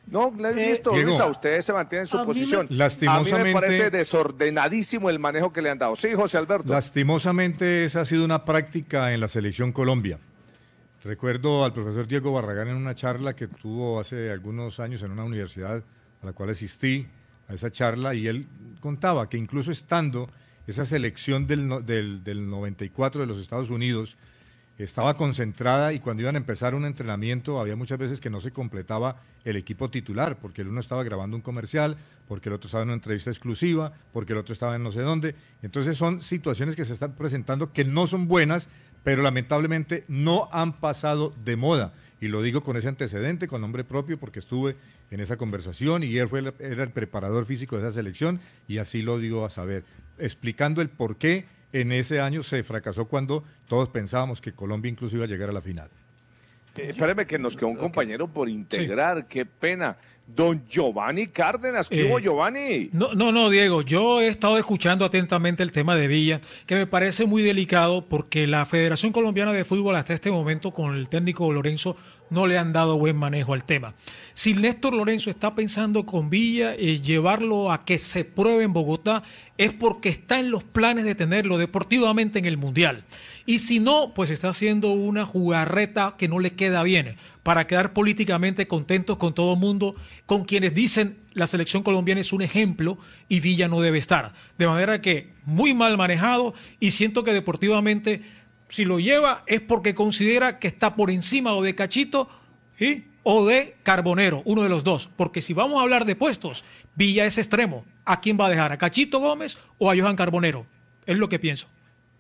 No, le he visto, Diego, Luisa, ustedes se mantienen en su a mí me- posición. Lastimosamente- A mí me parece desordenadísimo el manejo que le han dado. Sí, José Alberto. Lastimosamente esa ha sido una práctica en la selección Colombia. Recuerdo al profesor Diego Barragán en una charla que tuvo hace algunos años en una universidad a la cual asistí a esa charla, y él contaba que incluso estando esa selección del, no- del, del noventa y cuatro de los Estados Unidos estaba concentrada, y cuando iban a empezar un entrenamiento había muchas veces que no se completaba el equipo titular, porque el uno estaba grabando un comercial, porque el otro estaba en una entrevista exclusiva, porque el otro estaba en no sé dónde. Entonces son situaciones que se están presentando que no son buenas, pero lamentablemente no han pasado de moda. Y lo digo con ese antecedente, con nombre propio, porque estuve en esa conversación y él fue el, era el preparador físico de esa selección, y así lo digo a saber, explicando el por qué en ese año se fracasó cuando todos pensábamos que Colombia incluso iba a llegar a la final. Eh, espéreme que nos quedó un compañero por integrar, qué pena. Don Giovanni Cárdenas, ¿qué Eh, hubo, Giovanni? No, no, no, Diego, yo he estado escuchando atentamente el tema de Villa, que me parece muy delicado porque la Federación Colombiana de Fútbol hasta este momento con el técnico Lorenzo no le han dado buen manejo al tema. Si Néstor Lorenzo está pensando con Villa eh, llevarlo a que se pruebe en Bogotá, es porque está en los planes de tenerlo deportivamente en el Mundial. Y si no, pues está haciendo una jugarreta que no le queda bien, para quedar políticamente contentos con todo el mundo, con quienes dicen la selección colombiana es un ejemplo y Villa no debe estar. De manera que muy mal manejado, y siento que deportivamente, si lo lleva es porque considera que está por encima o de Cachito, ¿sí?, o de Carbonero, uno de los dos. Porque si vamos a hablar de puestos, Villa es extremo. ¿A quién va a dejar? ¿A Cachito Gómez o a Johan Carbonero? Es lo que pienso.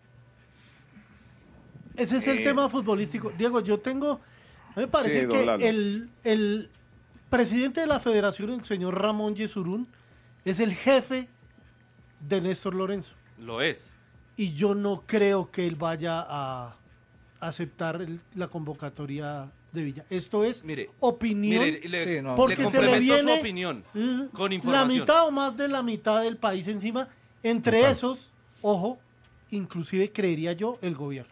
Ese es el Eh. tema futbolístico. Diego, yo tengo, me parece Sí, don que Lalo. el, el presidente de la federación, el señor Ramón Yesurún, es el jefe de Néstor Lorenzo. Lo es. Y yo no creo que él vaya a aceptar el- la convocatoria de Villa. Esto es opinión, Mire, le- Sí, no. porque le se le complemento su viene opinión l- con la información. mitad o más de la mitad del país encima. Entre Total. esos, ojo, inclusive creería yo el gobierno.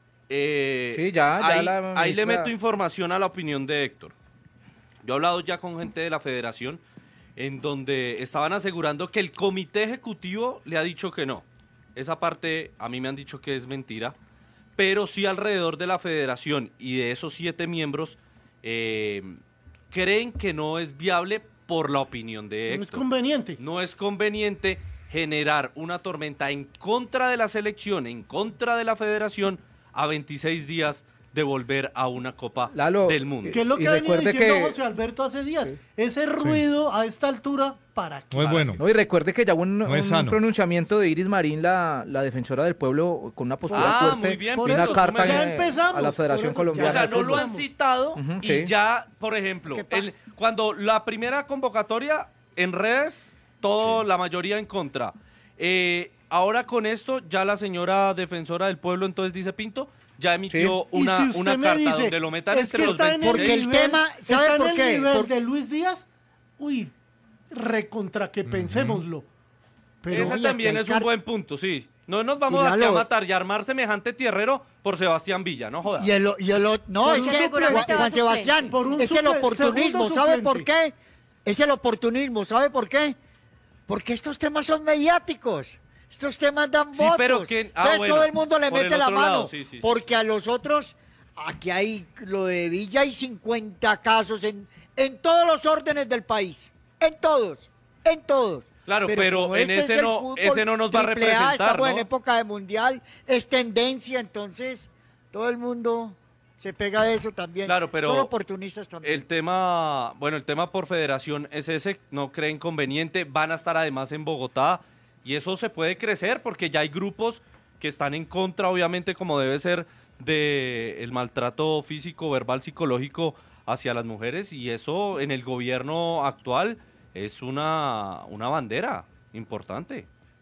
Eh, Sí, ya, ya ahí, la ahí le ministra- meto información a la opinión de Héctor. Yo he hablado ya con gente de la federación en donde estaban asegurando que el comité ejecutivo le ha dicho que no. Esa parte a mí me han dicho que es mentira, pero sí alrededor de la federación y de esos siete miembros eh, creen que no es viable por la opinión de Héctor. No es conveniente. No es conveniente generar una tormenta en contra de la selección, en contra de la federación, a veintiséis días de volver a una Copa del Mundo. Que es lo que ha venido diciendo José Alberto hace días. Ese ruido a esta altura, ¿para qué? No es bueno. No, y recuerde que ya hubo un, No es un sano. pronunciamiento de Iris Marín, la, la defensora del pueblo, con una postura Ah, fuerte, muy bien, y por una eso, carta ya eh, empezamos, a la por Federación eso, Colombiana O sea, de no lo Fútbol. han citado Ujú, y sí. ya, por ejemplo, el- cuando la primera convocatoria en redes, todo, la mayoría en contra. Eh, ahora con esto, ya la señora defensora del pueblo entonces dice Pinto, ya emitió Y una, si usted una me carta dice, donde lo metan es entre que los está en veintiséis. el nivel- está en el nivel Por- de Luis Díaz, uy, recontra que pensémoslo. Pero Ese oye, también aquí hay es un car- buen punto, sí. No nos vamos Y aquí a Lalo- matar y a armar semejante tierrero por Sebastián Villa, no jodas. Y el, y el o- no, Por es un que seguramente Juan, va Juan suplente. Sebastián, Por un es el suple- oportunismo, segundo ¿sabe suplente. por qué? Es el oportunismo, ¿sabe por qué? Porque estos temas son mediáticos. Estos temas dan Sí, votos. pero ¿quién? Ah, Entonces bueno, todo el mundo le por el mete la otro mano. lado, sí, sí, sí. Porque a los otros, aquí hay lo de Villa, hay cincuenta casos en, en todos los órdenes del país. En todos, en todos. Claro, pero como en este ese es el no- fútbol ese no nos va a triple A, representar, estamos en ¿no? época de mundial, es tendencia, entonces todo el mundo se pega de eso también. Claro, pero Son oportunistas también. El tema, bueno, el tema por federación es ese, no creen conveniente, van a estar además en Bogotá y eso se puede crecer porque ya hay grupos que están en contra, obviamente, como debe ser, de el maltrato físico, verbal, psicológico hacia las mujeres y eso en el gobierno actual es una, una bandera importante.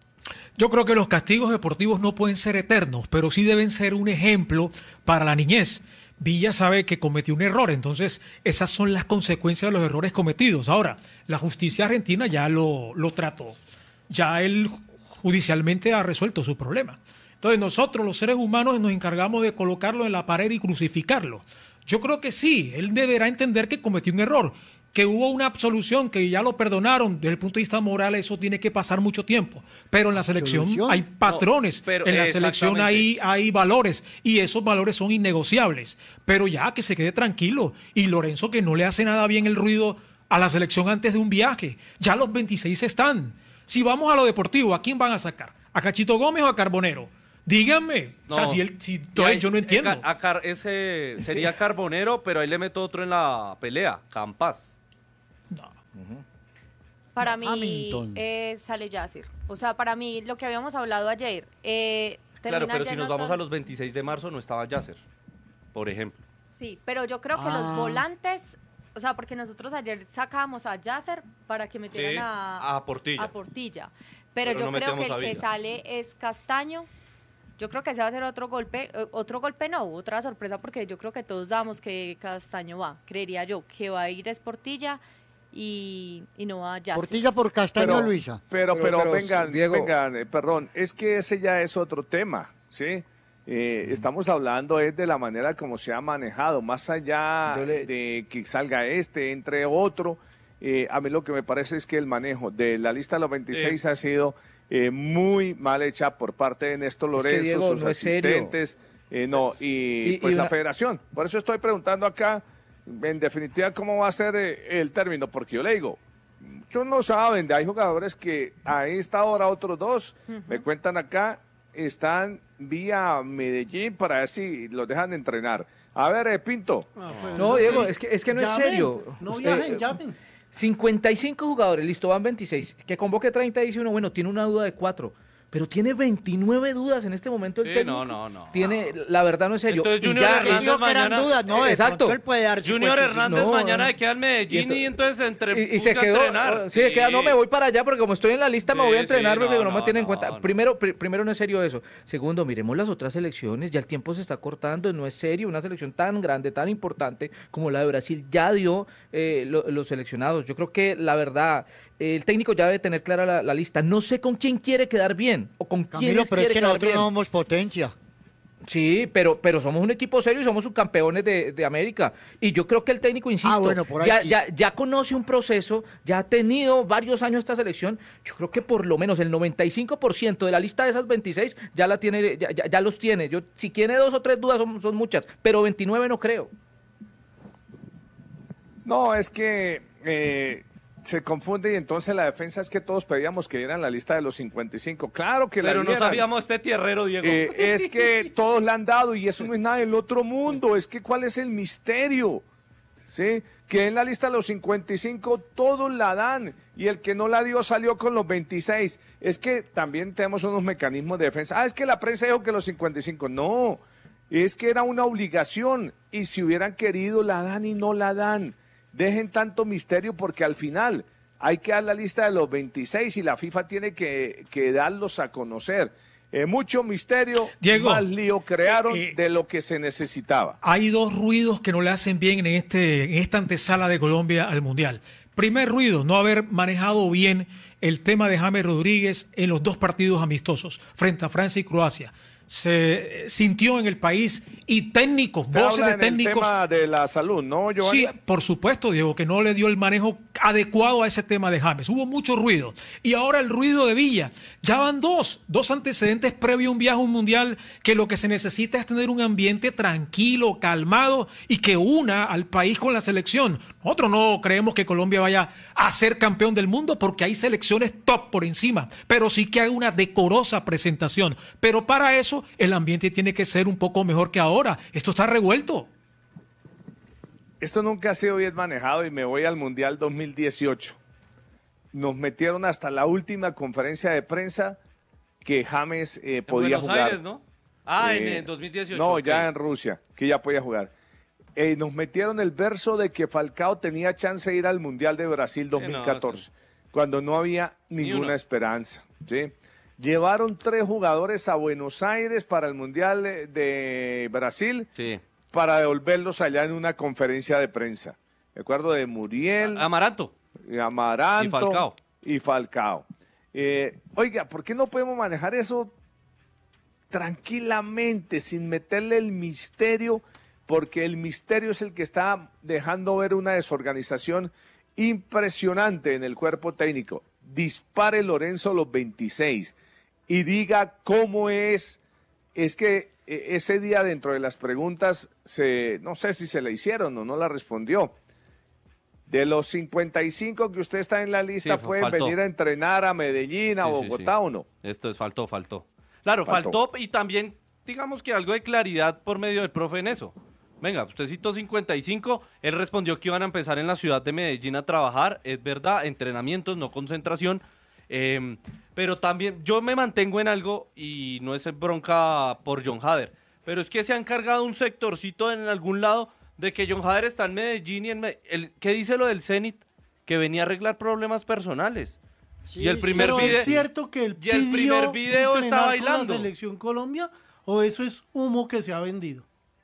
Yo creo que los castigos deportivos no pueden ser eternos, pero sí deben ser un ejemplo para la niñez. Villa sabe que cometió un error, entonces esas son las consecuencias de los errores cometidos. Ahora, la justicia argentina ya lo, lo trató, ya él judicialmente ha resuelto su problema. Entonces nosotros los seres humanos nos encargamos de colocarlo en la pared y crucificarlo. Yo creo que sí, él deberá entender que cometió un error, que hubo una absolución, que ya lo perdonaron, desde el punto de vista moral eso tiene que pasar mucho tiempo, pero en la selección ¿Absolución? hay patrones, No, pero en la selección hay, hay valores, y esos valores son innegociables, pero ya que se quede tranquilo, y Lorenzo que no le hace nada bien el ruido a la selección antes de un viaje, ya los veintiséis están. Si vamos a lo deportivo, ¿a quién van a sacar? ¿A Cachito Gómez o a Carbonero? Díganme. No. O sea, si él, si, Y entonces ahí- yo no entiendo. a Car- ese sería Carbonero, pero ahí le meto otro en la pelea, Campas. Para mí Hamilton. eh, sale Yasser. O sea, para mí, lo que habíamos hablado ayer. Eh, Claro, termina pero si nos Jonathan- vamos a los veintiséis de marzo no estaba Yasser, por ejemplo. Sí, pero yo creo que Ah. los volantes, o sea, porque nosotros ayer sacábamos a Yasser para que metieran Sí, a, a Portilla. a Portilla. Pero, Pero yo no creo que metemos a el que Villa. sale es Castaño. Yo creo que ese va a ser otro golpe, eh, otro golpe no, otra sorpresa, porque yo creo que todos damos que Castaño va, creería yo, que va a ir es Portilla y, y no va a Yasser. Portilla por Castaño, Pero- Luisa. Pero, pero, Pero, pero, vengan, Diego- vengan, eh, perdón, es que ese ya es otro tema, ¿sí? Eh, Estamos hablando es de la manera como se ha manejado, más allá de que salga este, entre otro. Eh, a mí lo que me parece es que el manejo de la lista de los veintiséis Sí. ha sido eh, muy mal hecha por parte de Néstor Es que, Lorenzo, Diego, sus no es serio. asistentes, eh, no, y, Y- pues y la una- federación. Por eso estoy preguntando acá, en definitiva, cómo va a ser eh, el término, porque yo le digo, muchos no saben, hay jugadores que a esta hora otros dos, me cuentan acá, están vía Medellín para ver si los dejan entrenar. A ver, eh, Pinto. No, Diego, es que, es que no es Llamen, serio. no Usted, viajen, eh, llamen. cincuenta y cinco jugadores, listo, van veintiséis. Que convoque treinta, dice uno, bueno, tiene una duda de cuatro. Pero tiene veintinueve dudas en este momento el Sí, técnico. no, no, no. Tiene, la verdad no es serio. Entonces Y Junior ya- Hernández Digo que eran mañana... dudas, no, de Exacto. pronto él puede dar Junior cincuenta y cinco. Hernández No, mañana no. de queda en Medellín y, entonces entre Y, y se busca quedó, entrenar. sí, se queda, no me voy para allá porque como estoy en la lista me Sí, voy a sí, entrenar porque no, no, me no, tienen en no, cuenta. no. Primero, pri- primero no es serio eso. Segundo, miremos las otras selecciones, ya el tiempo se está cortando, no es serio. Una selección tan grande, tan importante como la de Brasil ya dio eh, lo- los seleccionados. Yo creo que la verdad, eh, el técnico ya debe tener clara la, la lista. No sé con quién quiere quedar bien o con quién Camilo, pero es quiere que quedar nosotros bien. no somos potencia. Sí, pero, pero somos un equipo serio y somos subcampeones de, de América. Y yo creo que el técnico, insisto, Ah, bueno, por ahí ya, sí. ya, ya conoce un proceso, ya ha tenido varios años esta selección. Yo creo que por lo menos el noventa y cinco por ciento de la lista de esas veintiséis ya la tiene, ya, ya, ya los tiene. Yo, si tiene dos o tres dudas son, son muchas, pero veintinueve no creo. No, es que eh, se confunde y entonces la defensa es que todos pedíamos que dieran la lista de los cincuenta y cinco. Claro que la Pero no dieran. sabíamos este tierrero, Diego. Eh, es que todos la han dado y eso no es nada del otro mundo. Es que ¿cuál es el misterio? ¿Sí? Que en la lista de los cincuenta y cinco todos la dan y el que no la dio salió con los veintiséis. Es que también tenemos unos mecanismos de defensa. Ah, es que la prensa dijo que los cincuenta y cinco. No, es que era una obligación y si hubieran querido la dan y no la dan. Dejen tanto misterio porque al final hay que dar la lista de los veintiséis y la FIFA tiene que, que darlos a conocer. Eh, mucho misterio, Diego, más lío crearon eh, de lo que se necesitaba. Hay dos ruidos que no le hacen bien en, este, en esta antesala de Colombia al Mundial. Primer ruido, no haber manejado bien el tema de James Rodríguez en los dos partidos amistosos frente a Francia y Croacia. Se sintió en el país y técnicos, Usted voces habla de en el técnicos. tema de la salud, ¿no, Giovanni? Sí, por supuesto, Diego, que no le dio el manejo adecuado a ese tema de James. Hubo mucho ruido. Y ahora el ruido de Villa. Ya van dos, dos antecedentes previo a un viaje a un mundial que lo que se necesita es tener un ambiente tranquilo, calmado y que una al país con la selección. Nosotros no creemos que Colombia vaya a ser campeón del mundo porque hay selecciones top por encima, pero sí que hay una decorosa presentación. Pero para eso el ambiente tiene que ser un poco mejor que ahora. Esto está revuelto. Esto nunca ha sido bien manejado y me voy al Mundial dos mil dieciocho. Nos metieron hasta la última conferencia de prensa que James eh, En podía Buenos jugar. Aires, ¿no? Ah, en Eh, el dos mil dieciocho. No, ok. ya en Rusia, que ya podía jugar. Eh, nos metieron el verso de que Falcao tenía chance de ir al Mundial de Brasil dos mil catorce, cuando no había ninguna una. esperanza. ¿sí? Llevaron tres jugadores a Buenos Aires para el Mundial de- de Brasil para devolverlos allá en una conferencia de prensa. Me acuerdo de Muriel. Amaranto. Amaranto. Y Falcao. Y Falcao. Eh, oiga, ¿por qué no podemos manejar eso tranquilamente, sin meterle el misterio? Porque el misterio es el que está dejando ver una desorganización impresionante en el cuerpo técnico. Dispare Lorenzo los veintiséis y diga cómo es, es que ese día dentro de las preguntas, se, no sé si se le hicieron o no la respondió. De los cincuenta y cinco que usted está en la lista, Sí, ¿pueden faltó. venir a entrenar a Medellín, a Sí, sí, Bogotá sí. o no? Esto es faltó, faltó. Claro, Faltó. faltó y también, digamos que algo de claridad por medio del profe en eso. Venga, usted citó cincuenta y cinco, él respondió que iban a empezar en la ciudad de Medellín a trabajar, es verdad, entrenamientos, no concentración, eh, pero también yo me mantengo en algo y no es bronca por John Hader, pero es que se han cargado un sectorcito en algún lado de que John Hader está en Medellín y en Me- el, ¿qué dice lo del Zenit? Que venía a arreglar problemas personales. y el primer Pero video ¿es cierto que el y el primer video está bailando. la selección Colombia o eso es humo que se ha vendido?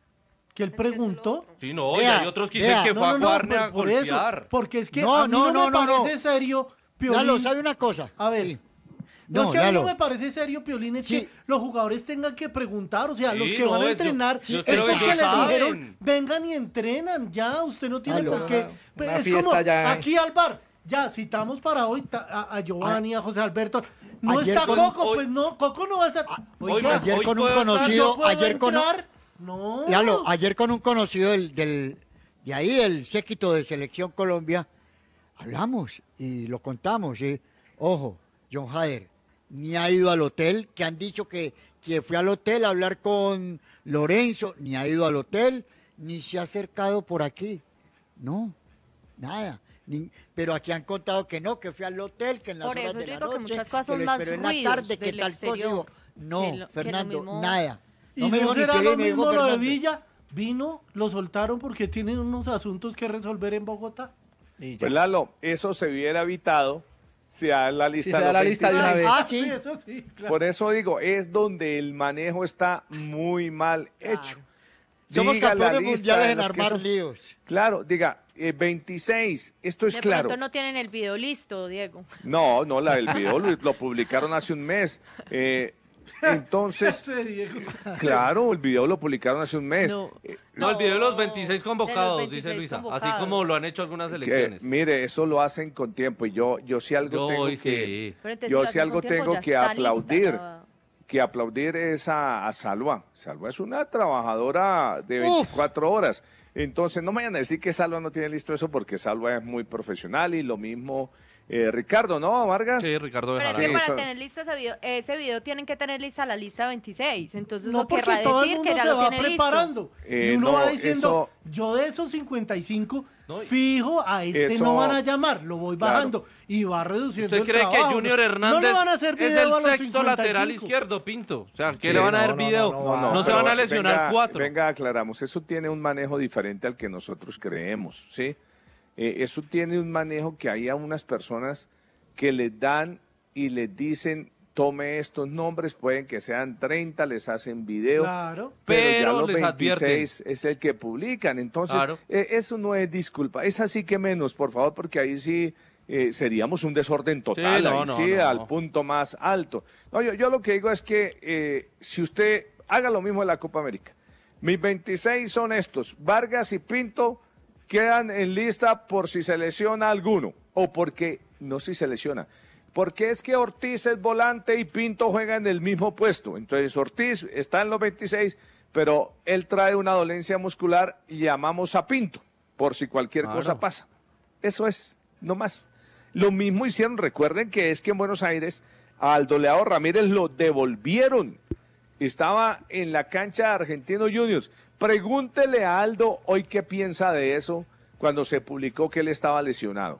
Que él preguntó. Sí, no, y Vea, hay otros que vea. dicen que No, fue no, a no, Guarne por- a por eso, golpear. porque es que No, a mí no, no, no, me no, parece no. serio, Piolín. Lalo, ¿sabe una cosa? A ver. Sí. No, No, es que a mí no Lalo. me parece serio, Piolín, es que los jugadores tengan que preguntar, o sea, Sí, los que no, van a eso- entrenar, yo es creo que porque ellos les saben. dijeron, vengan y entrenan, ya, usted no tiene Lalo. por qué. Una es fiesta como ya. aquí al bar, ya, citamos para hoy ta- a, a Giovanni, a José Alberto, no Ayer está con- Coco, hoy- pues no, Coco no va a estar. Oiga, ayer hoy con un puedo estar, conocido, yo puedo ayer con un- entrar. No. Lalo, ayer con un conocido del, del de ahí, el séquito de Selección Colombia, hablamos y lo contamos. ¿Sí? Ojo, John Hader ni ha ido al hotel, que han dicho que, que fue al hotel a hablar con Lorenzo, ni ha ido al hotel, ni se ha acercado por aquí. No, nada. Ni- pero aquí han contado que no, que fue al hotel, que en las Por horas eso de yo la digo que noche, muchas cosas son lo más esperó en la ruidos tarde, que del tal cosa. exterior Digo, no, que lo- que lo Fernando, mismo- nada. Y No no, me dijo ni será Pelé, lo me dijo mismo lo de Fernando. Villa, vino, lo soltaron porque tienen unos asuntos que resolver en Bogotá. Y ya. Pues Lalo, eso se hubiera evitado si da la lista. Si se de da los la lista de una veintiséis. vez. Ah, sí. eso sí, claro. Por eso digo, es donde el manejo está muy mal hecho. Somos Diga la campeones lista mundiales de en los que armar son- líos. Claro, diga, eh, veintiséis, esto es De claro. pronto no tienen el video listo, Diego. No, no, la del video lo, lo publicaron hace un mes. Eh, entonces, Ese Diego. claro, el video lo publicaron hace un mes. No. Eh, No, el video de los No, veintiséis de convocados, los dice veintiséis Luisa. Así convocados. como lo han hecho algunas que, elecciones. mire, eso lo hacen con tiempo y yo, yo sí algo Yo tengo hoy que, sí. Pero entonces, yo si lo sí hacen algo con tiempo, tengo ya que está lista, aplaudir. ya. que aplaudir es a, a Salva. Salva es una trabajadora de Uf. veinticuatro horas. Entonces, no me vayan a decir que Salva no tiene listo eso porque Salva es muy profesional y lo mismo eh, Ricardo, ¿no, Vargas? Sí, Ricardo Pero es Bejarano. que Sí, para son- tener listo ese video, ese video tienen que tener lista la lista veintiséis. Entonces No, eso querrá porque todo el decir mundo que ya se lo va tiene listo. preparando. Eh, y uno no, va diciendo, eso- yo de esos cincuenta y cinco, No, y- fijo, a este eso- no van a llamar, lo voy Claro. bajando. Y va reduciendo ¿Usted el cree que trabajo. Junior No Hernández le van a hacer es video el a los sexto cincuenta y lateral cinco. izquierdo, Pinto? O sea, ¿qué Sí, le van a no, dar no, video? no, No, no, no, se van a pero lesionar venga, cuatro. Venga, aclaramos, eso tiene un manejo diferente al que nosotros creemos, ¿sí? Eh, eso tiene un manejo que hay a unas personas que les dan y les dicen, tome estos nombres, pueden que sean treinta, les hacen video, Claro. pero, ya Pero los les advierten. veintiséis es el que publican. Entonces, Claro. eh, eso no es disculpa, es así que menos, por favor, porque ahí sí eh, seríamos un desorden total, Sí, no, ahí no, sí, no. al punto más alto. No, yo, yo lo que digo es que eh, si usted haga lo mismo en la Copa América, mis veintiséis son estos, Vargas y Pinto quedan en lista por si se lesiona alguno, o porque, no si se lesiona, porque es que Ortiz es volante y Pinto juega en el mismo puesto. Entonces Ortiz está en los veintiséis, pero él trae una dolencia muscular y llamamos a Pinto, por si cualquier Claro. cosa pasa. Eso es, no más. Lo mismo hicieron, recuerden que es que en Buenos Aires a Aldo Leao Ramírez lo devolvieron. Estaba en la cancha de Argentino Juniors. Pregúntele a Aldo hoy qué piensa de eso cuando se publicó que él estaba lesionado.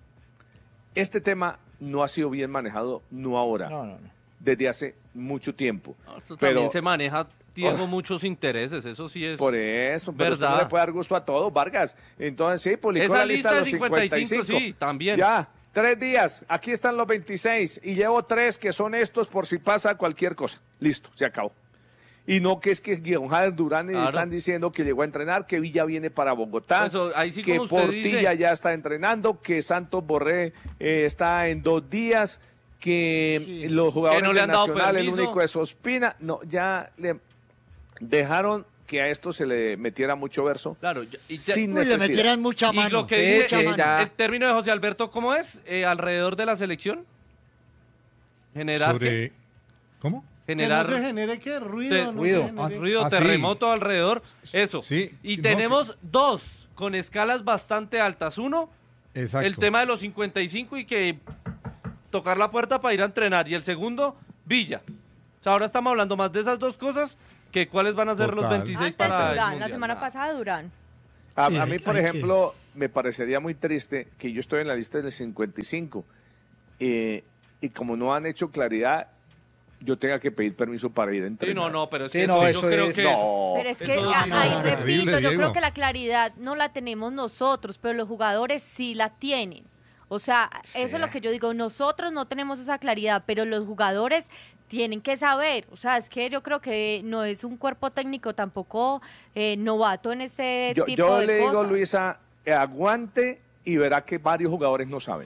Este tema no ha sido bien manejado, no ahora, No, no, no. desde hace mucho tiempo. No, esto Pero- también se maneja, Diego, Oh. muchos intereses, eso sí es Por eso, pero usted verdad. no le puede dar gusto a todo, Vargas. Entonces sí, publicó Esa la lista, lista de de los cincuenta y cinco, cincuenta y cinco. sí, también. Ya, tres días, aquí están los veintiséis y llevo tres que son estos por si pasa cualquier cosa. Listo, se acabó. Y no que es que Guion Jader Durán Claro. están diciendo que llegó a entrenar, que Villa viene para Bogotá, Eso, ahí sí que como usted Portilla dice. ya está entrenando, que Santos Borré eh, está en dos días, que los jugadores Que no le de han dado Nacional, el permiso. único es Ospina. No, ya le dejaron que a esto se le metiera mucho verso. Claro, y ya, sin Uy, le necesidad. metieran mucha mano. Y lo que mucha dice mano. eh, el término de José Alberto, ¿cómo es? Eh, alrededor de la selección. Generar Sobre... ¿qué? ¿Cómo? Generar Que no se genere qué ruido, te- no se ruido, genere- ah, ruido, Ah, sí. terremoto alrededor, eso. Sí. Y No, tenemos dos con escalas bastante altas. Uno, Exacto. el tema de los cincuenta y cinco y que tocar la puerta para ir a entrenar. Y el segundo, Villa. O sea, ahora estamos hablando más de esas dos cosas que cuáles van a ser los Total. veintiséis Antes para el Durán, la Mundial. semana pasada Durán. A, Sí, a hay- mí, por hay que- ejemplo, me parecería muy triste que yo estoy en la lista del cincuenta y cinco eh, y como no han hecho claridad, yo tenga que pedir permiso para ir a entrenar. Sí, no, no, pero es Sí, que no, eso eso yo creo es- que... No. Pero es que Eso a- sí, ahí no, repito, terrible, yo Diego. creo que la claridad no la tenemos nosotros, pero los jugadores sí la tienen. O sea, eso es lo que yo digo, nosotros no tenemos esa claridad, pero los jugadores tienen que saber. O sea, es que yo creo que no es un cuerpo técnico tampoco eh, novato en este Yo, tipo yo de le digo, cosas. Luisa, eh, aguante y verá que varios jugadores no saben.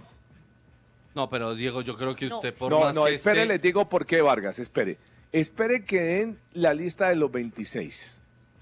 No, pero Diego, yo creo que No. usted por No, más no, que espere, esté- les digo por qué, Vargas, espere. Espere que den la lista de los veintiséis.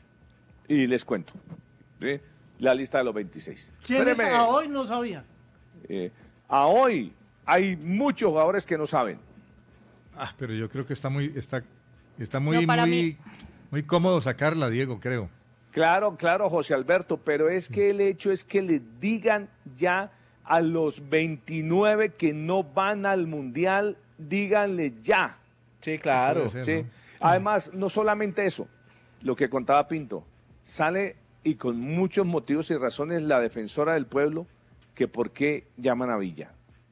Y les cuento. ¿sí? La lista de los veintiséis. ¿Quiénes Espéreme. a hoy no sabían? Eh, a hoy hay muchos jugadores que no saben. Ah, pero yo creo que está muy, está, está muy, No, para muy, mí- muy cómodo sacarla, Diego, creo. Claro, claro, José Alberto, pero es que el hecho es que le digan ya a los veintinueve que no van al Mundial, díganle ya. Sí, claro. Puede ¿sí? ser, ¿no? Además, no solamente eso, lo que contaba Pinto, sale y con muchos motivos y razones la defensora del pueblo que por qué llaman a Villa.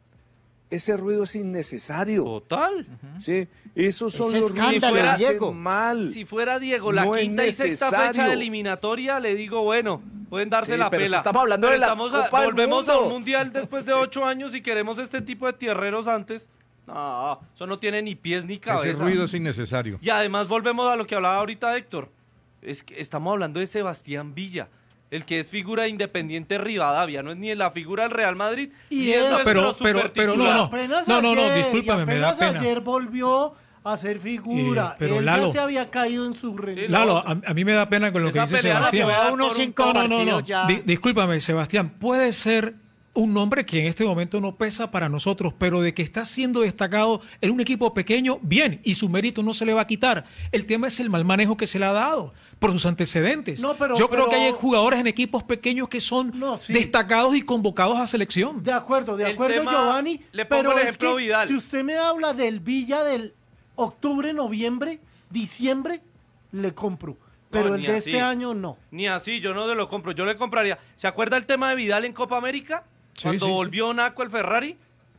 Ese ruido es innecesario. Total. ¿sí? Esos son Ese los ruidos escándalo, que fuera- hacen Diego. mal. Si fuera Diego, la No es quinta y sexta fecha necesario. de eliminatoria, le digo, bueno, pueden darse Sí, la pero pela. estamos hablando de la estamos a- Copa del volvemos a Mundo. un mundial después de ocho años y queremos este tipo de tierreros antes. No, eso no tiene ni pies ni Ese cabeza. ruido es innecesario. Y además volvemos a lo que hablaba ahorita Héctor. Es que estamos hablando de Sebastián Villa, el que es figura de Independiente Rivadavia, no es ni la figura del Real Madrid, Y ni él- es No, nuestro pero- pero- pero no, supertitular. no. Apenas No, no, no, ayer, discúlpame, y me da apenas pena. ayer volvió a ser figura. Eh, pero Él Lalo- ya se había caído en su rendimiento. Lalo, a, a mí me da pena con lo Esa que dice pelea la Sebastián. fue a dar unos por un cinco No, no, no, no. partidos ya. Di- discúlpame, Sebastián. Puede ser un nombre que en este momento no pesa para nosotros, pero de que está siendo destacado en un equipo pequeño, bien, y su mérito no se le va a quitar. El tema es el mal manejo que se le ha dado por sus antecedentes. No, pero- Yo creo pero- que hay jugadores en equipos pequeños que son No, sí. destacados y convocados a selección. De acuerdo, de El acuerdo, tema- Giovanni. le pongo pero el es ejemplo que Vidal. Si usted me habla del Villa del octubre, noviembre, diciembre, le compro. Pero No, el ni de así. este año no. Ni así, yo no se lo compro, yo le compraría. ¿Se acuerda el tema de Vidal en Copa América? Sí, Cuando sí, sí. volvió Naco el Ferrari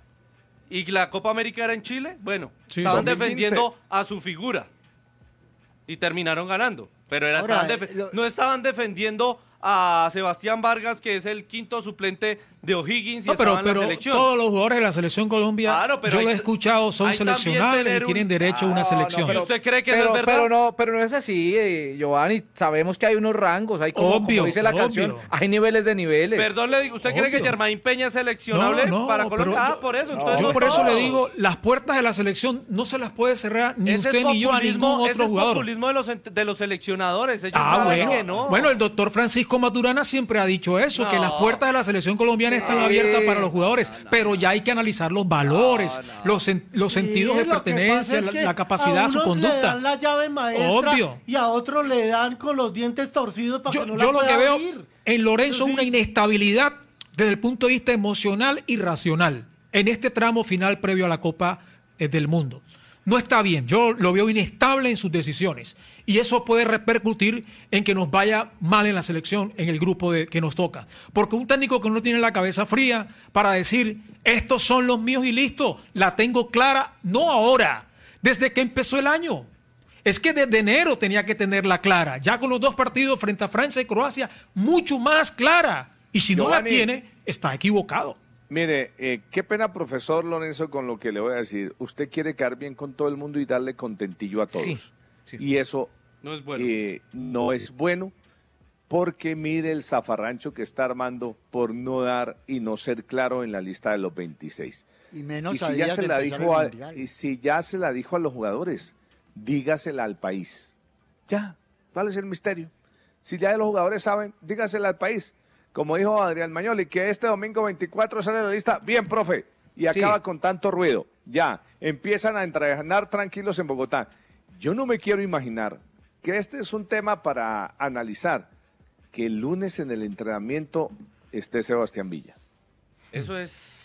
y la Copa América era en Chile. Bueno, Sí, estaban dos mil quince. defendiendo a su figura y terminaron ganando. Pero era, Ahora, estaban defe- lo- no estaban defendiendo a Sebastián Vargas, que es el quinto suplente de O'Higgins y No, pero, estaba en la pero selección. todos los jugadores de la selección Colombia, Claro, pero yo hay lo he que- escuchado, son hay también seleccionables tener y un- tienen derecho a una No, no, selección. ¿Y usted cree que pero, no es verdad? Pero no, pero no es así, eh, Giovanni. Sabemos que hay unos rangos, hay como, como Obvio, dice la obvio. canción, hay niveles de niveles. Perdón, le digo, ¿usted cree que Obvio. Germain Peña es seleccionable No, no, para pero Colombia? yo- Ah, por eso. no, Entonces Yo no por eso le todos. digo, las puertas de la selección no se las puede cerrar ni Ese usted es ni yo a populismo- ningún ese otro es jugador. populismo de los, ent- de los seleccionadores. Ellos Ah, saben bueno. que no. Bueno, el doctor Francisco Maturana siempre ha dicho eso, No. que las puertas de la selección colombiana están Sí. abiertas para los jugadores, pero ya hay que analizar los valores, los, sen- los Sí, sentidos de lo que pertenencia, pasa es la, que la capacidad, a su unos le conducta. dan la llave maestra Obvio. y a otros le dan con los dientes torcidos para Yo, que no yo la lo que pueda veo abrir. en Lorenzo Yo es una sí. inestabilidad desde el punto de vista emocional y racional en este tramo final previo a la Copa eh, del Mundo. No está bien, yo lo veo inestable en sus decisiones y eso puede repercutir en que nos vaya mal en la selección, en el grupo de, que nos toca. Porque un técnico que no tiene la cabeza fría para decir, estos son los míos y listo, la tengo clara, no ahora, desde que empezó el año. Es que desde enero tenía que tenerla clara, ya con los dos partidos frente a Francia y Croacia, mucho más clara. Y si no la Giovanni. tiene, está equivocado. Mire, eh, qué pena, profesor Lorenzo, con lo que le voy a decir. Usted quiere quedar bien con todo el mundo y darle contentillo a todos. Sí, sí. Y eso No es bueno. eh, no es bueno porque mire el zafarrancho que está armando por no dar y no ser claro en la lista de los veintiséis. Y menos Y a si ya días se de la empezar dijo el a, Mundial. y si ya se la dijo a los jugadores, dígasela al país. Ya, ¿Cuál es el misterio? Si ya los jugadores saben, dígansela al país. Como dijo Adrián Mañoli, que este domingo veinticuatro sale la lista. Bien, profe. Y acaba sí. con tanto ruido. Ya, empiezan a entrenar tranquilos en Bogotá. Yo no me quiero imaginar que este es un tema para analizar, que el lunes en el entrenamiento esté Sebastián Villa. Eso es...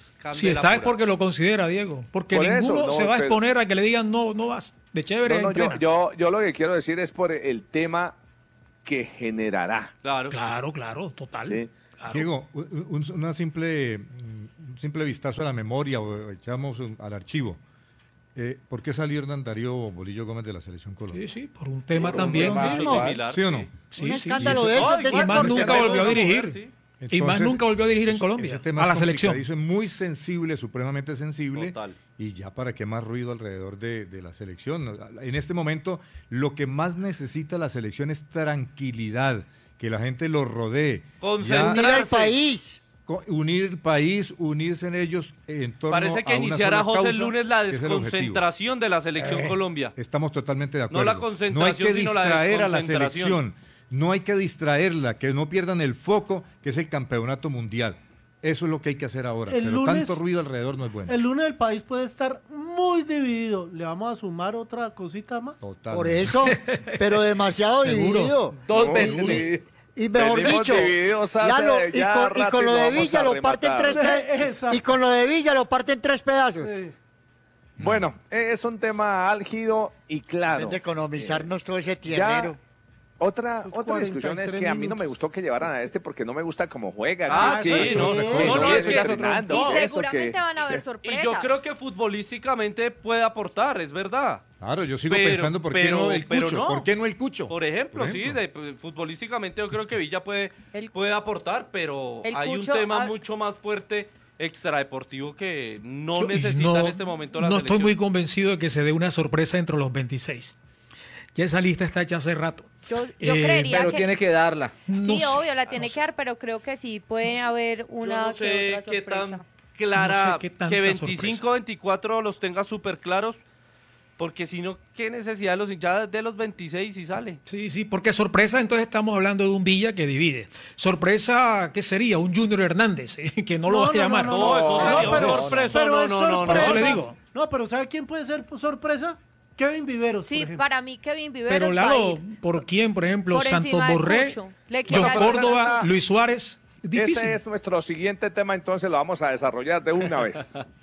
Si está es porque lo considera, Diego. Porque por ninguno eso, no, se va a exponer pero... a que le digan no, no vas. De chévere, no, no, entrena. Yo, yo, yo lo que quiero decir es por el tema que generará. Claro, claro, claro, total. Sí. Claro. Diego, un, una simple, un simple vistazo a la memoria, o echamos un, al archivo. Eh, ¿Por qué salió Hernán Darío Bolillo Gómez de la Selección Colombia? Sí, sí, por un tema sí, también. Un tema similar, ¿sí o no? Sí, un sí, escándalo sí, de eso. Y más nunca volvió a dirigir. Sí. Entonces, y más nunca volvió a dirigir en Colombia, ese tema a la es selección. Es muy sensible, supremamente sensible. Total. Y ya para qué más ruido alrededor de, de la selección. En este momento, lo que más necesita la selección es tranquilidad, que la gente lo rodee. Unir al país. Unir el país, unirse en ellos en torno a Parece que a una iniciará sola José el causa, lunes la que es el desconcentración de la selección Eh, Colombia. Estamos totalmente de acuerdo. No la concentración, no hay que sino la distraer a la desconcentración. selección. No hay que distraerla, que no pierdan el foco, que es el campeonato mundial. Eso es lo que hay que hacer ahora. El Pero lunes- tanto ruido alrededor no es bueno. El lunes el país puede estar muy dividido. ¿Le vamos a sumar otra cosita más? Total. Por eso, pero demasiado Seguro. dividido. Dos Y- veces y- dividido. Y mejor Venimos dicho, divididos hace ya lo- y, ya con, y rato con lo y de vamos Villa a lo parten tres rematar. pe- Exacto. y con lo de Villa lo parten tres pedazos. Sí. Bueno, es un tema álgido y claro. Es de economizarnos todo ese Ya, tiernero. otra Esos otra discusión es cuarenta y tres que a mí no me minutos. gustó que llevaran a este porque no me gusta cómo juega. Ah, que- sí, que- no, que- no, que- no, que- es que- Fernando, Y eso seguramente que- van a haber Y sorpresas. yo creo que futbolísticamente puede aportar, es verdad. Claro, yo sigo Pero- pensando por qué pero- no el pero Cucho. no. ¿Por qué no el Cucho? Por ejemplo, Por sí, ejemplo. de- futbolísticamente yo creo que Villa puede, El- puede aportar, pero El hay Cucho, un tema ah, mucho más fuerte extradeportivo que no Yo- necesita no- en este momento la No selección. estoy muy convencido de que se dé una sorpresa entre los veintiséis. Ya esa lista está hecha hace rato. Yo, yo Eh, creería Pero que... tiene que darla. No Sí, sé, obvio, la no tiene sé. que dar, pero creo que sí puede haber Yo una no sé que otra qué sorpresa. tan clara, No sé qué tanta que veinticinco, sorpresa. veinticuatro los tenga súper claros, porque si no, ¿qué necesidad de los hinchadas de los veintiséis si sale? Sí, sí, porque sorpresa, entonces estamos hablando de un Villa que divide. Sorpresa, ¿qué sería? Un Junior Hernández, eh, que no lo va a llamar. no, no, eso sería No, pero- sorpresa, pero no, es no, no, no. Por eso le sorpresa. digo. No, pero ¿sabe quién puede ser sorpresa? Kevin Viveros, Sí, por ejemplo. para mí Kevin Viveros Pero va a Lalo, ir. ¿por quién? Por ejemplo, Por Santos encima de Borré, Cucho. Le John queda- Córdoba, Luis Suárez. Difícil. Ese es nuestro siguiente tema, entonces lo vamos a desarrollar de una vez.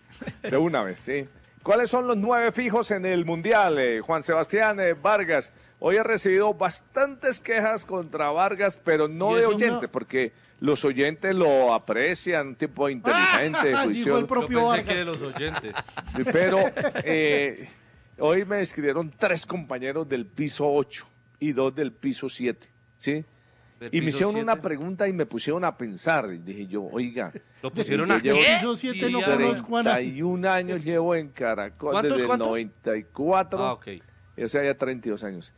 De una vez, sí. ¿Cuáles son los nueve fijos en el Mundial, eh, Juan Sebastián eh, Vargas? Hoy he recibido bastantes quejas contra Vargas, pero no Y de eso oyentes, no- porque los oyentes lo aprecian, un tipo inteligente, Dijo juicioso. el propio Yo pensé Vargas. que de los oyentes. Pero eh, hoy me escribieron tres compañeros del piso ocho y dos del piso siete, ¿sí? Del Y me piso hicieron una siete. pregunta y me pusieron a pensar. Y dije yo, oiga, Lo pusieron yo a llevo qué? Piso siete no Diría- conozco a nadie. treinta y un años llevo en Caracol ¿Cuántos, desde el cuántos? noventa y cuatro, Ah, ok. o sea, ya treinta y dos años.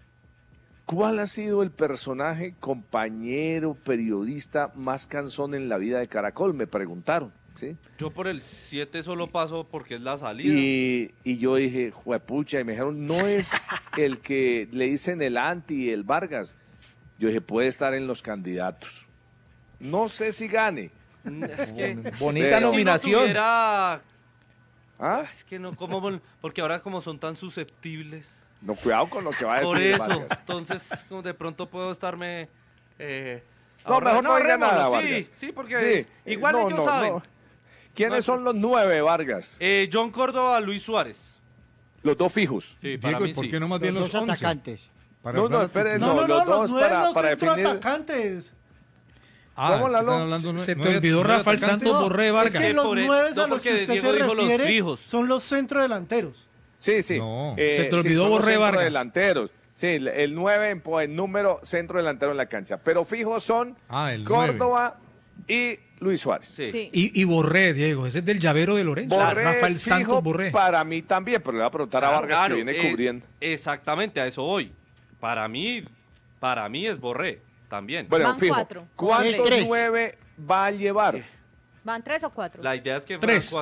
¿Cuál ha sido el personaje, compañero, periodista más cansón en la vida de Caracol? Me preguntaron, ¿sí? Yo por el siete solo paso porque es la salida. Y, y yo dije, juepucha, y me dijeron, no es el que le dicen el anti, el Vargas. Yo dije, puede estar en los candidatos. No sé si gane. Es que, Bonita es que nominación. Si no tuviera... ¿Ah? Es que no, ¿cómo? vol- Porque ahora como son tan susceptibles. No, cuidado con lo que va a decir Por eso, Vargas. entonces como de pronto puedo estarme... Eh, No, ahorra- mejor no diga ahorrémoslo, nada, sí, Vargas. sí, porque Sí, igual no, ellos no, saben. no. ¿Quiénes No, son los nueve, Vargas? Eh, John Córdoba, Luis Suárez. Los dos fijos. Sí, para Diego, mí ¿y por sí. qué no más bien Los los dos once? atacantes. Para No, hablar no, de espere, futuro. No, no, los no, dos los nueve para- los para definir- centroatacantes. Ah, Vamos, es que Lalo. están hablando nue- Se te nueve- olvidó nueve Rafael atacantes. Santos Borré Es Vargas. que los por- nueve no, a los porque que usted Diego se dijo los refiere fijos. son los centrodelanteros. Sí, sí. No. Eh, Se te sí, olvidó son los Borré Vargas. centrodelanteros. Sí, el- el nueve en, pues, en número centro delantero en la cancha. Pero fijos son Ah, el Córdoba y Luis Suárez. Sí. Sí. Y, y Borré, Diego, ese es del llavero de Lorenzo. Borré Rafael es Santos fijo Borré. para mí también, pero le voy a preguntar a Vargas Claro, que viene eh, cubriendo. Exactamente, a eso voy. Para mí, para mí es Borré, también. Bueno, Van fijo. cuatro. ¿Cuántos Es tres. nueve va a llevar? ¿Van tres o cuatro? La idea es que Tres. fueran cuatro.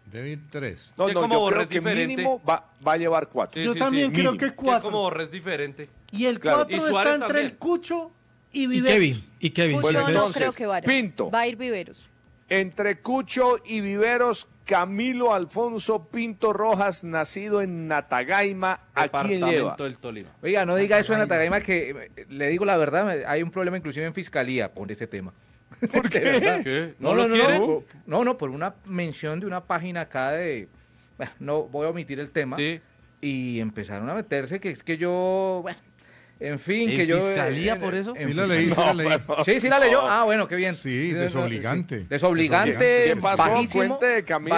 Debe ir tres. No, Que no, como yo Borrés creo que diferente. mínimo va, va a llevar cuatro. Sí, Yo sí, también sí. creo Mínimo. que cuatro. Que como Borrés diferente. Y el Claro. cuatro Y está Suárez entre también. el Cucho y Y Viveros. Kevin, y Kevin. Cucho Bueno, no entonces, creo que vaya. Pinto. Va a ir Viveros. Entre Cucho y Viveros, Camilo Alfonso Pinto Rojas, nacido en Natagaima, ¿a quién lleva? Departamento del Tolima. Oiga, no diga eso en Atagaima, que eh, le digo la verdad, me- hay un problema inclusive en fiscalía por ese tema. ¿Por De qué? verdad. ¿Qué? No, ¿No no, lo no, quieren? no, por- no, no, por una mención de una página acá de, bueno, no voy a omitir el tema, Sí. y empezaron a meterse que es que yo, bueno, en fin, ¿En que yo... fiscalía eh, por eso? en Sí la fiscalía. leí, sí la leí. Sí, sí la leyó. Ah, bueno, qué bien. Sí, No, no, desobligante. sí. Desobligante, ¿Qué pasó? bajísimo. Cuente, Camilo.